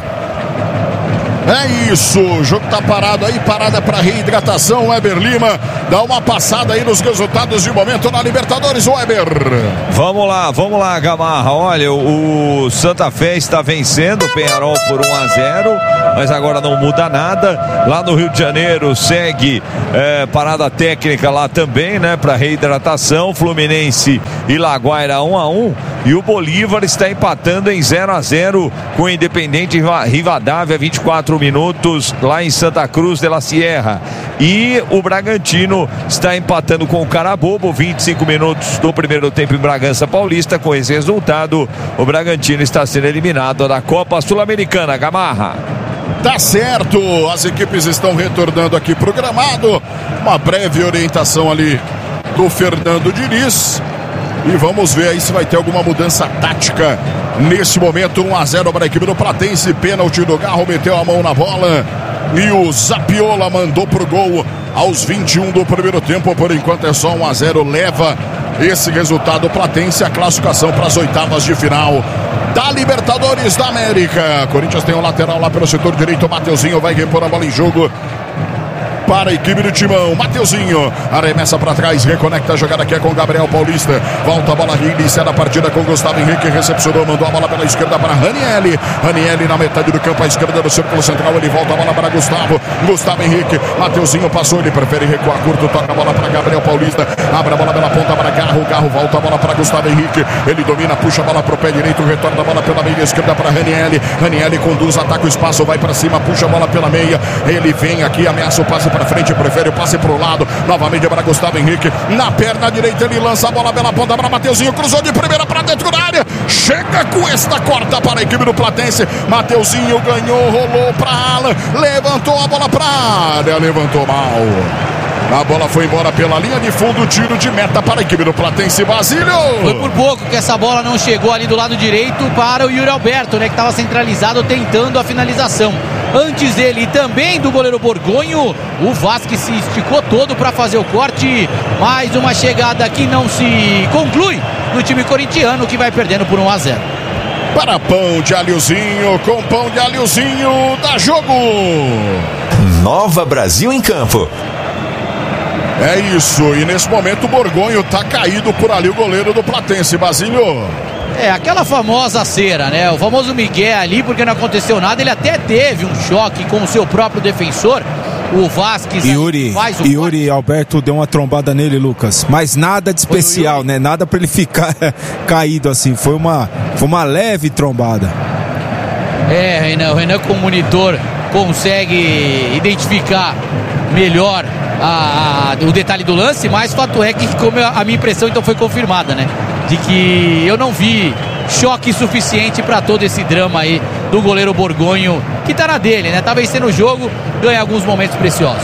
É isso, o jogo tá parado aí, parada para reidratação. Weber Lima, dá uma passada aí nos resultados de momento na Libertadores, Weber. Vamos lá, Gamarra. Olha, o Santa Fé está vencendo o Peñarol por 1-0, mas agora não muda nada. Lá no Rio de Janeiro segue parada técnica lá também, né, para reidratação. Fluminense e Laguaira 1-1, e o Bolívar está empatando em 0-0 com o Independente Rivadavia, 24 minutos lá em Santa Cruz de la Sierra. E o Bragantino está empatando com o Carabobo, 25 minutos do primeiro tempo em Bragança Paulista. Com esse resultado, o Bragantino está sendo eliminado da Copa Sul-Americana. Gamarra. Tá certo, as equipes estão retornando aqui pro gramado. Uma breve orientação ali do Fernando Diniz. E vamos ver aí se vai ter alguma mudança tática nesse momento. 1-0 para a equipe do Platense. Pênalti do Garro, meteu a mão na bola e o Zapiola mandou pro gol aos 21 do primeiro tempo. Por enquanto é só 1-0. Leva esse resultado Platense a classificação para as oitavas de final da Libertadores da América. Corinthians tem um lateral lá pelo setor direito. Mateuzinho vai repor a bola em jogo para a equipe do Timão. Mateuzinho arremessa para trás, reconecta a jogada aqui com Gabriel Paulista. Volta a bola, inicia a partida com Gustavo Henrique, recepcionou, mandou a bola pela esquerda para Ranieri. Ranieri na metade do campo à esquerda do círculo central, ele volta a bola para Gustavo Henrique. Mateuzinho passou, ele prefere recuar curto, toca a bola para Gabriel Paulista, abre a bola pela ponta para Garro volta a bola para Gustavo Henrique, ele domina, puxa a bola pro pé direito, retorna a bola pela meia esquerda para Ranieri conduz, ataca o espaço, vai para cima, puxa a bola pela meia, ele vem aqui, ameaça o passe para frente, prefere o passe pro lado, novamente para Gustavo Henrique, na perna direita ele lança a bola pela ponta para Mateuzinho, cruzou de primeira para dentro da área, chega com esta corta para a equipe do Platense. Mateuzinho ganhou, rolou para Alan, levantou a bola para a área, levantou mal. A bola foi embora pela linha de fundo, tiro de meta para a equipe do Platense. Basílio. Foi por pouco que essa bola não chegou ali do lado direito para o Yuri Alberto, né, que estava centralizado tentando a finalização. Antes dele e também do goleiro Borgonho, o Vasquez se esticou todo para fazer o corte. Mais uma chegada que não se conclui no time corintiano, que vai perdendo por 1-0. Para pão de alhozinho, com pão de alhozinho, dá jogo. Nova Brasil em campo. É isso, e nesse momento o Borgonho tá caído por ali, o goleiro do Platense, Basílio. É, aquela famosa cera, né? O famoso Miguel ali, porque não aconteceu nada. Ele até teve um choque com o seu próprio defensor, o Vasquez. Yuri Alberto deu uma trombada nele, Lucas, mas nada de especial, né? Nada pra ele ficar caído assim, foi uma leve trombada. É, Renan, o Renan com o monitor consegue identificar melhor o detalhe do lance, mas fato é que, como a minha impressão então foi confirmada, né, de que eu não vi choque suficiente para todo esse drama aí do goleiro Borgonho, que tá na dele, né, tá vencendo o jogo, ganha alguns momentos preciosos.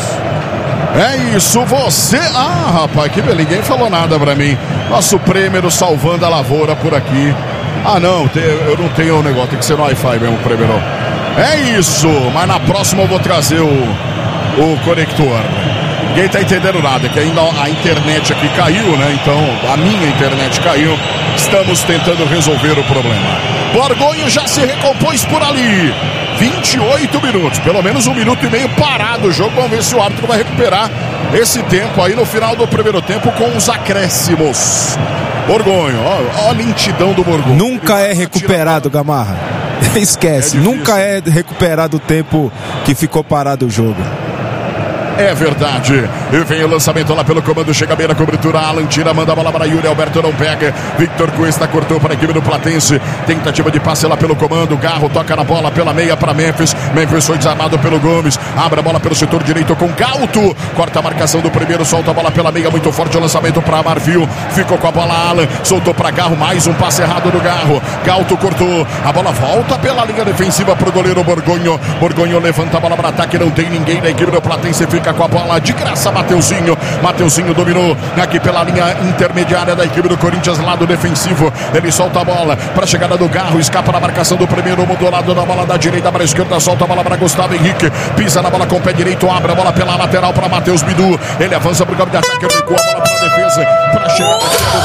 É isso, você... Ah, rapaz, que beleza, ninguém falou nada pra mim. Nosso prêmio salvando a lavoura por aqui. Ah, não, eu não tenho o negócio, tem que ser no Wi-Fi mesmo, prêmio. É isso, mas na próxima eu vou trazer o conector. Ninguém tá entendendo nada, que ainda a internet aqui caiu, né? Então, a minha internet caiu. Estamos tentando resolver o problema. Borgonho já se recompôs por ali. 28 minutos, pelo menos 1 minuto e meio parado o jogo. Vamos ver se o árbitro vai recuperar esse tempo aí no final do primeiro tempo com os acréscimos. Borgonho, ó a lentidão do Borgonho. Nunca é recuperado, Gamarra. Esquece, nunca é recuperado o tempo que ficou parado o jogo. É verdade. E vem o lançamento lá pelo comando. Chega bem na cobertura. Alan tira, manda a bola para Yuri. Alberto não pega. Victor Cuesta cortou para a equipe do Platense. Tentativa de passe lá pelo comando. Garro toca na bola pela meia para Memphis. Memphis foi desarmado pelo Gomes. Abre a bola pelo setor direito com Galto. Corta a marcação do primeiro. Solta a bola pela meia. Muito forte o lançamento para Marfil. Ficou com a bola Alan. Soltou para Garro. Mais um passe errado do Garro. Galto cortou. A bola volta pela linha defensiva para o goleiro Borgonho. Borgonho levanta a bola para ataque. Não tem ninguém na equipe do Platense. Fica com a bola de graça, Mateuzinho. Mateuzinho dominou aqui pela linha intermediária da equipe do Corinthians, lado defensivo. Ele solta a bola para a chegada do Garro, escapa na marcação do primeiro, mudou o lado da bola da direita para a esquerda, solta a bola para Gustavo Henrique, pisa na bola com o pé direito, abre a bola pela lateral para Matheus Bidu. Ele avança para o campo de ataque, recua a bola para a defesa, para a chegada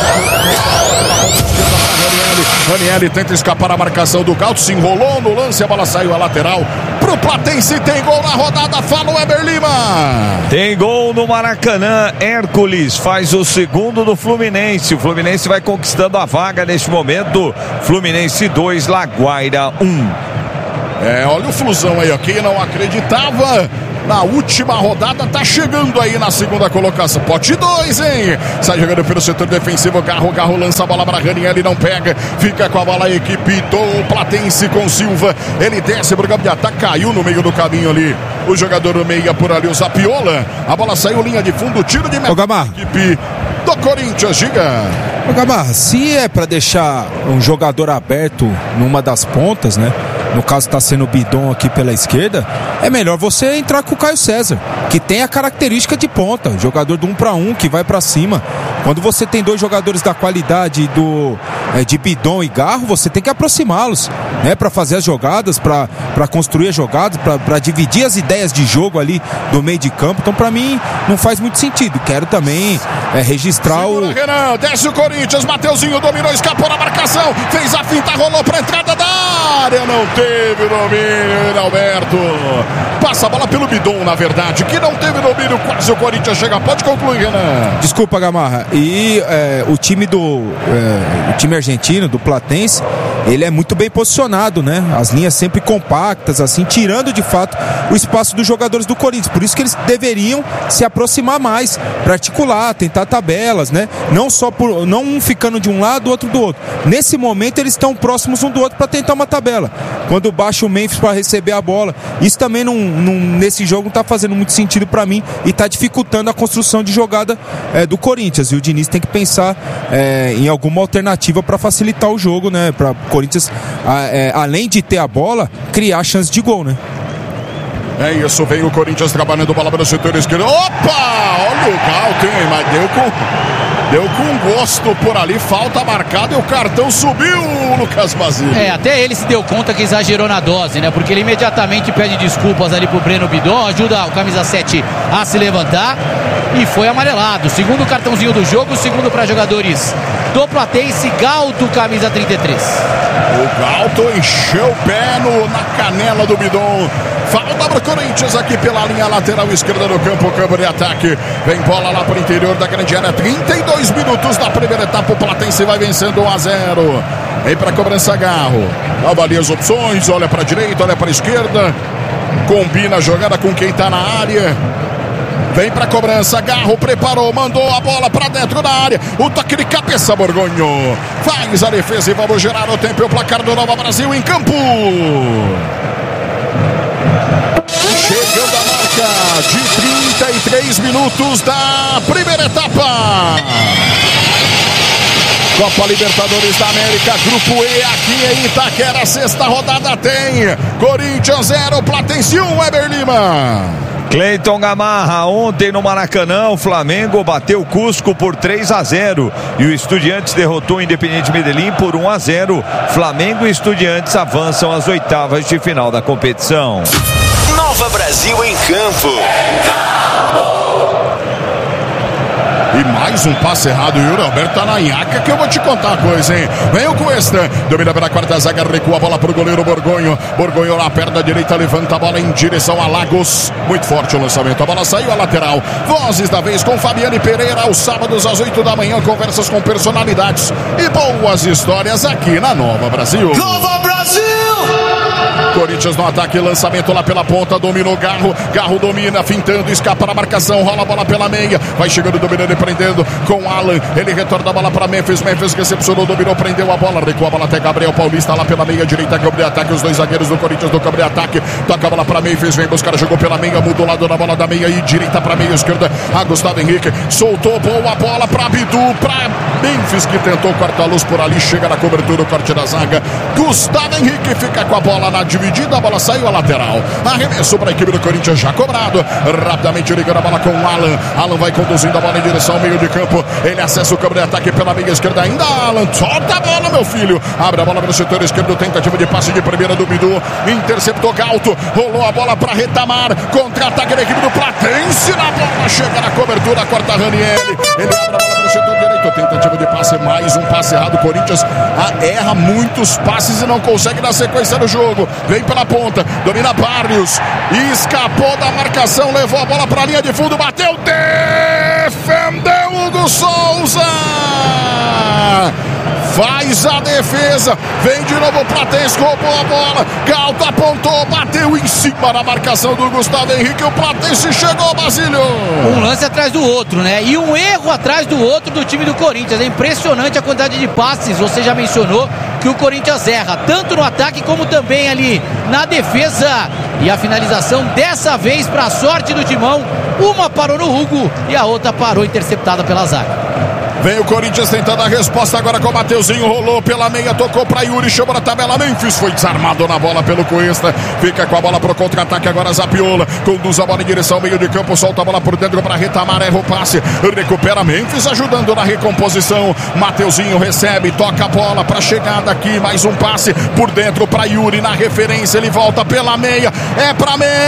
Ranieri tenta escapar a marcação do Galto, se enrolou no lance, a bola saiu a lateral pro Platense. Tem gol na rodada, fala o Eber Lima. Tem gol no Maracanã. Hércules faz o segundo do Fluminense. O Fluminense vai conquistando a vaga neste momento. Fluminense 2, Laguaira 1. Olha o Flusão aí, ó. Quem não acreditava na última rodada tá chegando aí na segunda colocação. Pote 2, hein? Sai jogando pelo setor defensivo. Garro lança a bola para Ranieri, não pega. Fica com a bola a equipe do Platense com Silva. Ele desce pro campo de ataque, caiu no meio do caminho ali. O jogador do meia por ali, o Zapiola. A bola saiu linha de fundo, tiro de meta. Equipe do Corinthians, diga. Ô Gamarra, se é para deixar um jogador aberto numa das pontas, né? No caso está sendo o Bidon aqui pela esquerda, é melhor você entrar com o Caio César, que tem a característica de ponta, jogador do 1 para 1, que vai para cima. Quando você tem dois jogadores da qualidade de Bidon e Garro, você tem que aproximá-los, né, para fazer as jogadas, para construir as jogadas, para dividir as ideias de jogo ali do meio de campo. Então, para mim, não faz muito sentido. Quero também registrar segura, Renan, desce o Corinthians, Mateuzinho dominou, escapou na marcação, fez a finta, rolou para entrada da área, não teve domínio, Alberto. Passa a bola pelo Bidon, na verdade, que não teve domínio, quase o Corinthians chega. Pode concluir, Renan. Desculpa, Gamarra. E o time argentino, do Platense, ele é muito bem posicionado, né? As linhas sempre compactas, assim, tirando de fato o espaço dos jogadores do Corinthians. Por isso que eles deveriam se aproximar mais, para articular, tentar tabelas, né? Não só não um ficando de um lado, o outro do outro. Nesse momento eles estão próximos um do outro para tentar uma tabela. Quando baixa o Memphis para receber a bola, isso também nesse jogo não está fazendo muito sentido para mim e está dificultando a construção de jogada do Corinthians. E o Diniz tem que pensar em alguma alternativa para facilitar o jogo, né? Para o Corinthians, além de ter a bola, criar chance de gol, né? É isso, vem o Corinthians trabalhando bola pelo setor esquerdo. Opa! Olha o Galto, hein? Mas deu com gosto por ali, falta marcada e o cartão subiu, Lucas Basílio. Até ele se deu conta que exagerou na dose, né? Porque ele imediatamente pede desculpas ali pro Breno Bidon, ajuda o camisa 7 a se levantar e foi amarelado. Segundo cartãozinho do jogo, segundo para jogadores do Platense, Galto, camisa 33. O Galto encheu o pé na canela do Bidon. Falta para o Corinthians aqui pela linha lateral esquerda do campo de ataque. Vem bola lá para o interior da grande área. 32 minutos da primeira etapa. O Platense vai vencendo 1-0. Vem para a cobrança Garro. Avalia as opções. Olha para a direita, olha para a esquerda. Combina a jogada com quem está na área. Vem para a cobrança, Garro preparou, mandou a bola para dentro da área. O toque de cabeça, Borgonho. Faz a defesa e vamos gerar o tempo e o placar do Nova Brasil em campo. Chegando a marca de 33 minutos da primeira etapa. Copa Libertadores da América, Grupo E, aqui em Itaquera, sexta rodada tem Corinthians 0, Platense 1, Eber Lima. Cleiton Gamarra, ontem no Maracanã, o Flamengo bateu o Cusco por 3-0 e o Estudiantes derrotou o Independiente Medellín por 1-0. Flamengo e Estudiantes avançam às oitavas de final da competição. Nova Brasil em campo. mais um passe errado. E o Roberto tá na nhaca que eu vou te contar uma coisa, hein? Vem o Cuesta, domina pela quarta zaga, recua a bola pro goleiro Borgonho. Borgonho na perna direita, levanta a bola em direção a Lagos. Muito forte o lançamento, a bola saiu à lateral. Vozes da vez com Fabiane Pereira, aos sábados às 8 da manhã, conversas com personalidades e boas histórias aqui na Nova Brasil. Nova Brasil! Corinthians no ataque, lançamento lá pela ponta, dominou Garro, Garro domina, fintando, escapa na marcação, rola a bola pela meia, vai chegando, dominando e prendendo com Alan, ele retorna a bola para Memphis, Memphis recepcionou, dominou, prendeu a bola, recua a bola até Gabriel Paulista lá pela meia direita, campo de ataque, os dois zagueiros do Corinthians no campo de ataque, toca a bola para Memphis, vem buscar, jogou pela meia, muda o lado da bola da meia e direita para meia esquerda, a Gustavo Henrique, soltou, boa bola para Bidu, para Memphis que tentou cortar a luz por ali, chega na cobertura, o corte da zaga, Gustavo Henrique fica com a bola na dividida, a bola saiu a lateral, arremesso para a equipe do Corinthians já cobrado, rapidamente ligando a bola com o Alan, Alan vai conduzindo a bola em direção ao meio de campo, ele acessa o campo de ataque pela meia esquerda, ainda Alan, solta a bola meu filho, abre a bola pelo setor esquerdo, tentativa de passe de primeira do Bidu, interceptou Galto, rolou a bola para Retamar, contra-ataque da equipe do Platense, na bola, chega na cobertura, corta Ranieri, ele abre a bola pelo setor direito, tentativa de passe, mais um passe errado, Corinthians erra muitos passes e não consegue dar sequência no jogo, vem pela ponta, domina Barrios, escapou da marcação, levou a bola para a linha de fundo, bateu, defendeu Hugo Souza, faz a defesa, vem de novo o Platense, roubou a bola, Galto apontou, bateu em cima da marcação do Gustavo Henrique, o Platense chegou, Basílio. Um lance atrás do outro, né? E um erro atrás do outro do time do Corinthians, é impressionante a quantidade de passes, você já mencionou que o Corinthians erra, tanto no ataque como também ali na defesa, e a finalização dessa vez para a sorte do Timão, uma parou no Hugo e a outra parou interceptada pela zaga. Vem o Corinthians tentando a resposta agora com o Mateuzinho, rolou pela meia, tocou para Yuri, chamou na tabela, Memphis foi desarmado na bola pelo Cuesta, fica com a bola pro contra-ataque agora Zapiola, conduz a bola em direção ao meio de campo, solta a bola por dentro para Retamar, erra o passe, recupera Memphis ajudando na recomposição, Mateuzinho recebe, toca a bola para chegada aqui, mais um passe por dentro para Yuri, na referência ele volta pela meia, é para Memphis.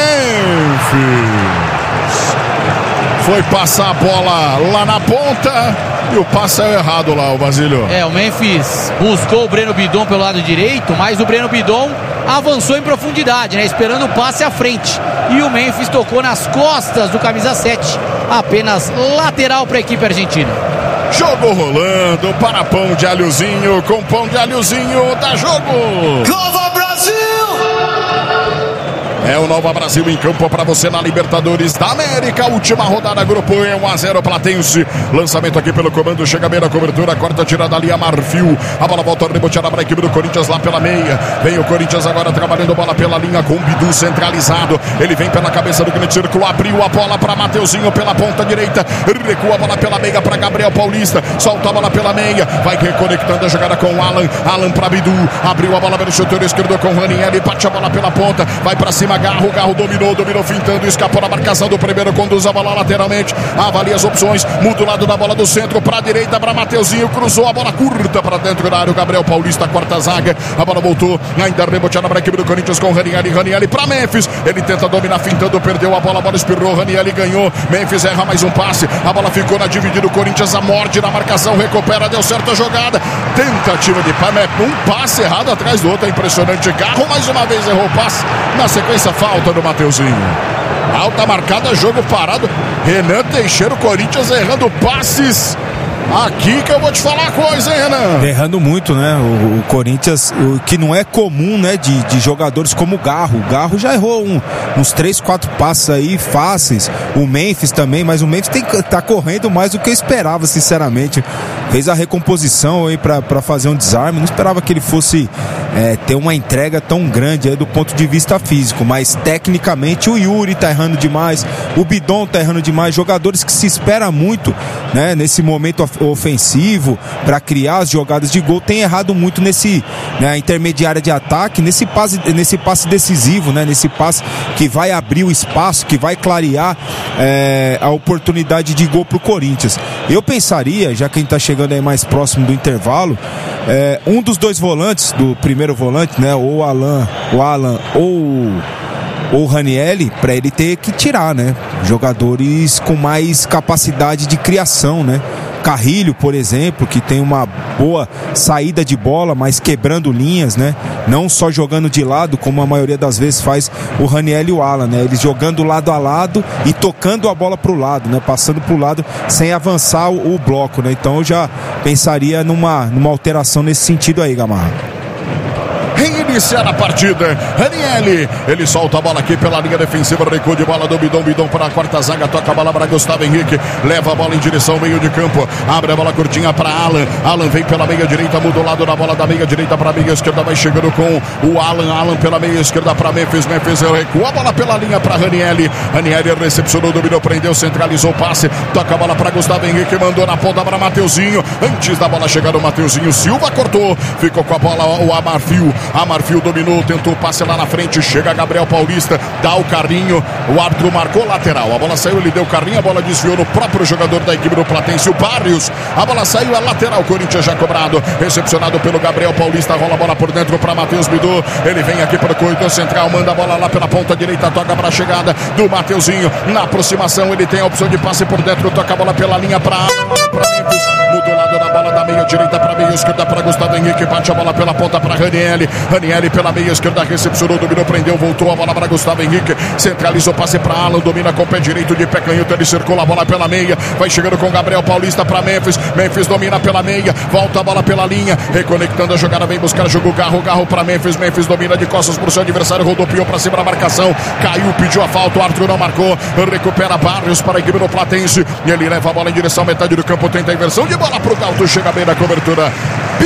Foi passar a bola lá na ponta e o passe é errado lá, o Basílio. O Memphis buscou o Breno Bidon pelo lado direito, mas o Breno Bidon avançou em profundidade, né? Esperando o passe à frente. E o Memphis tocou nas costas do camisa 7. Apenas lateral para a equipe argentina. Jogo rolando para pão de alhozinho, com pão de alhozinho dá jogo. Nova Brasil! É o Nova Brasil em campo para você na Libertadores da América. Última rodada, grupo E, 1-0 Platense. Lançamento aqui pelo comando, chega bem na cobertura, corta, tirada ali a Marfil. A bola volta reboteada para a equipe do Corinthians lá pela meia. Vem o Corinthians agora trabalhando bola pela linha com o Bidu centralizado. Ele vem pela cabeça do grande círculo, abriu a bola para Mateuzinho pela ponta direita. Recua a bola pela meia para Gabriel Paulista. Solta a bola pela meia. Vai reconectando a jogada com o Alan. Alan para Bidu. Abriu a bola pelo setor esquerdo com o Ranieri. Bate a bola pela ponta. Vai para cima. Garro dominou fintando, escapou na marcação do primeiro, conduz a bola lateralmente, avalia as opções, muda o lado da bola do centro para a direita, para Mateuzinho, cruzou a bola curta para dentro da área, o Gabriel Paulista corta a zaga, a bola voltou, ainda reboteada para a equipe do Corinthians com Ranieri para Memphis, ele tenta dominar fintando, perdeu a bola espirrou, Ranieri ganhou, Memphis erra mais um passe, a bola ficou na dividida, o Corinthians a morde na marcação, recupera, deu certo a jogada, tentativa de um passe errado atrás do outro, é impressionante, Garro mais uma vez errou o passe, na sequência falta do Mateuzinho. Alta marcada, jogo parado. Renan Teixeira, o Corinthians errando passes. Aqui que eu vou te falar a coisa, hein, Renan? Errando muito, né? O Corinthians, que não é comum, né? De jogadores como o Garro. O Garro já errou uns 3, 4 passes aí fáceis. O Memphis também, mas o Memphis tá correndo mais do que eu esperava, sinceramente. Fez a recomposição aí pra fazer um desarme. Não esperava que ele fosse ter uma entrega tão grande aí do ponto de vista físico. Mas tecnicamente o Yuri tá errando demais. O Bidon tá errando demais. Jogadores que se espera muito, né? Nesse momento ofensivo para criar as jogadas de gol, tem errado muito nesse, né, intermediária de ataque, nesse passe decisivo, né, nesse passe que vai abrir o espaço, que vai clarear a oportunidade de gol pro Corinthians. Eu pensaria, já que a gente tá chegando aí mais próximo do intervalo, um dos dois volantes, do primeiro volante, né, ou o Alan ou ou Ranieri, para ele ter que tirar, né? Jogadores com mais capacidade de criação, né? Carrilho, por exemplo, que tem uma boa saída de bola, mas quebrando linhas, né? Não só jogando de lado, como a maioria das vezes faz o Ranieri e o Alan, né? Eles jogando lado a lado e tocando a bola pro lado, né? Passando pro lado sem avançar o bloco, né? Então eu já pensaria numa alteração nesse sentido aí, Gamarra. Reiniciar a partida. Ranieri, ele solta a bola aqui pela linha defensiva, recuo de bola do Bidon para a quarta zaga, toca a bola para Gustavo Henrique, leva a bola em direção ao meio de campo, abre a bola curtinha para Alan vem pela meia direita, muda o lado da bola da meia direita para a meia esquerda, vai chegando com o Alan pela meia esquerda para Memphis recua a bola pela linha para Ranieri recepcionou, dominou, prendeu, centralizou o passe, toca a bola para Gustavo Henrique, mandou na ponta para Mateuzinho, antes da bola chegar o Mateuzinho, Silva cortou, ficou com a bola o Amarfio dominou, tentou o passe lá na frente, chega Gabriel Paulista, dá o carrinho, o árbitro marcou lateral, a bola saiu, ele deu o carrinho, a bola desviou no próprio jogador da equipe do Platense, o Barrios, a bola saiu, é lateral, Corinthians já cobrado, recepcionado pelo Gabriel Paulista, rola a bola por dentro para Matheus Bidu, ele vem aqui para o corredor central, manda a bola lá pela ponta direita, toca para a chegada do Mateuzinho, na aproximação ele tem a opção de passe por dentro, toca a bola pela linha para Memphis, muda o lado da bola da meia direita para meia esquerda para Gustavo Henrique, bate a bola pela ponta para Ranieri pela meia esquerda, recepcionou, dominou, prendeu, voltou a bola para Gustavo Henrique, centralizou, passe para Alan, domina com o pé direito de pé canhoto, ele circula a bola pela meia, vai chegando com Gabriel Paulista para Memphis domina pela meia, volta a bola pela linha, reconectando a jogada, vem buscar jogo Garro para Memphis domina de costas para o seu adversário, rodopiou para cima da marcação, caiu, pediu a falta, o Arthur não marcou, recupera Barrios para a equipe do Platense, e ele leva a bola em direção à metade do campo, tenta a inversão de bola para o Galto, chega bem na cobertura.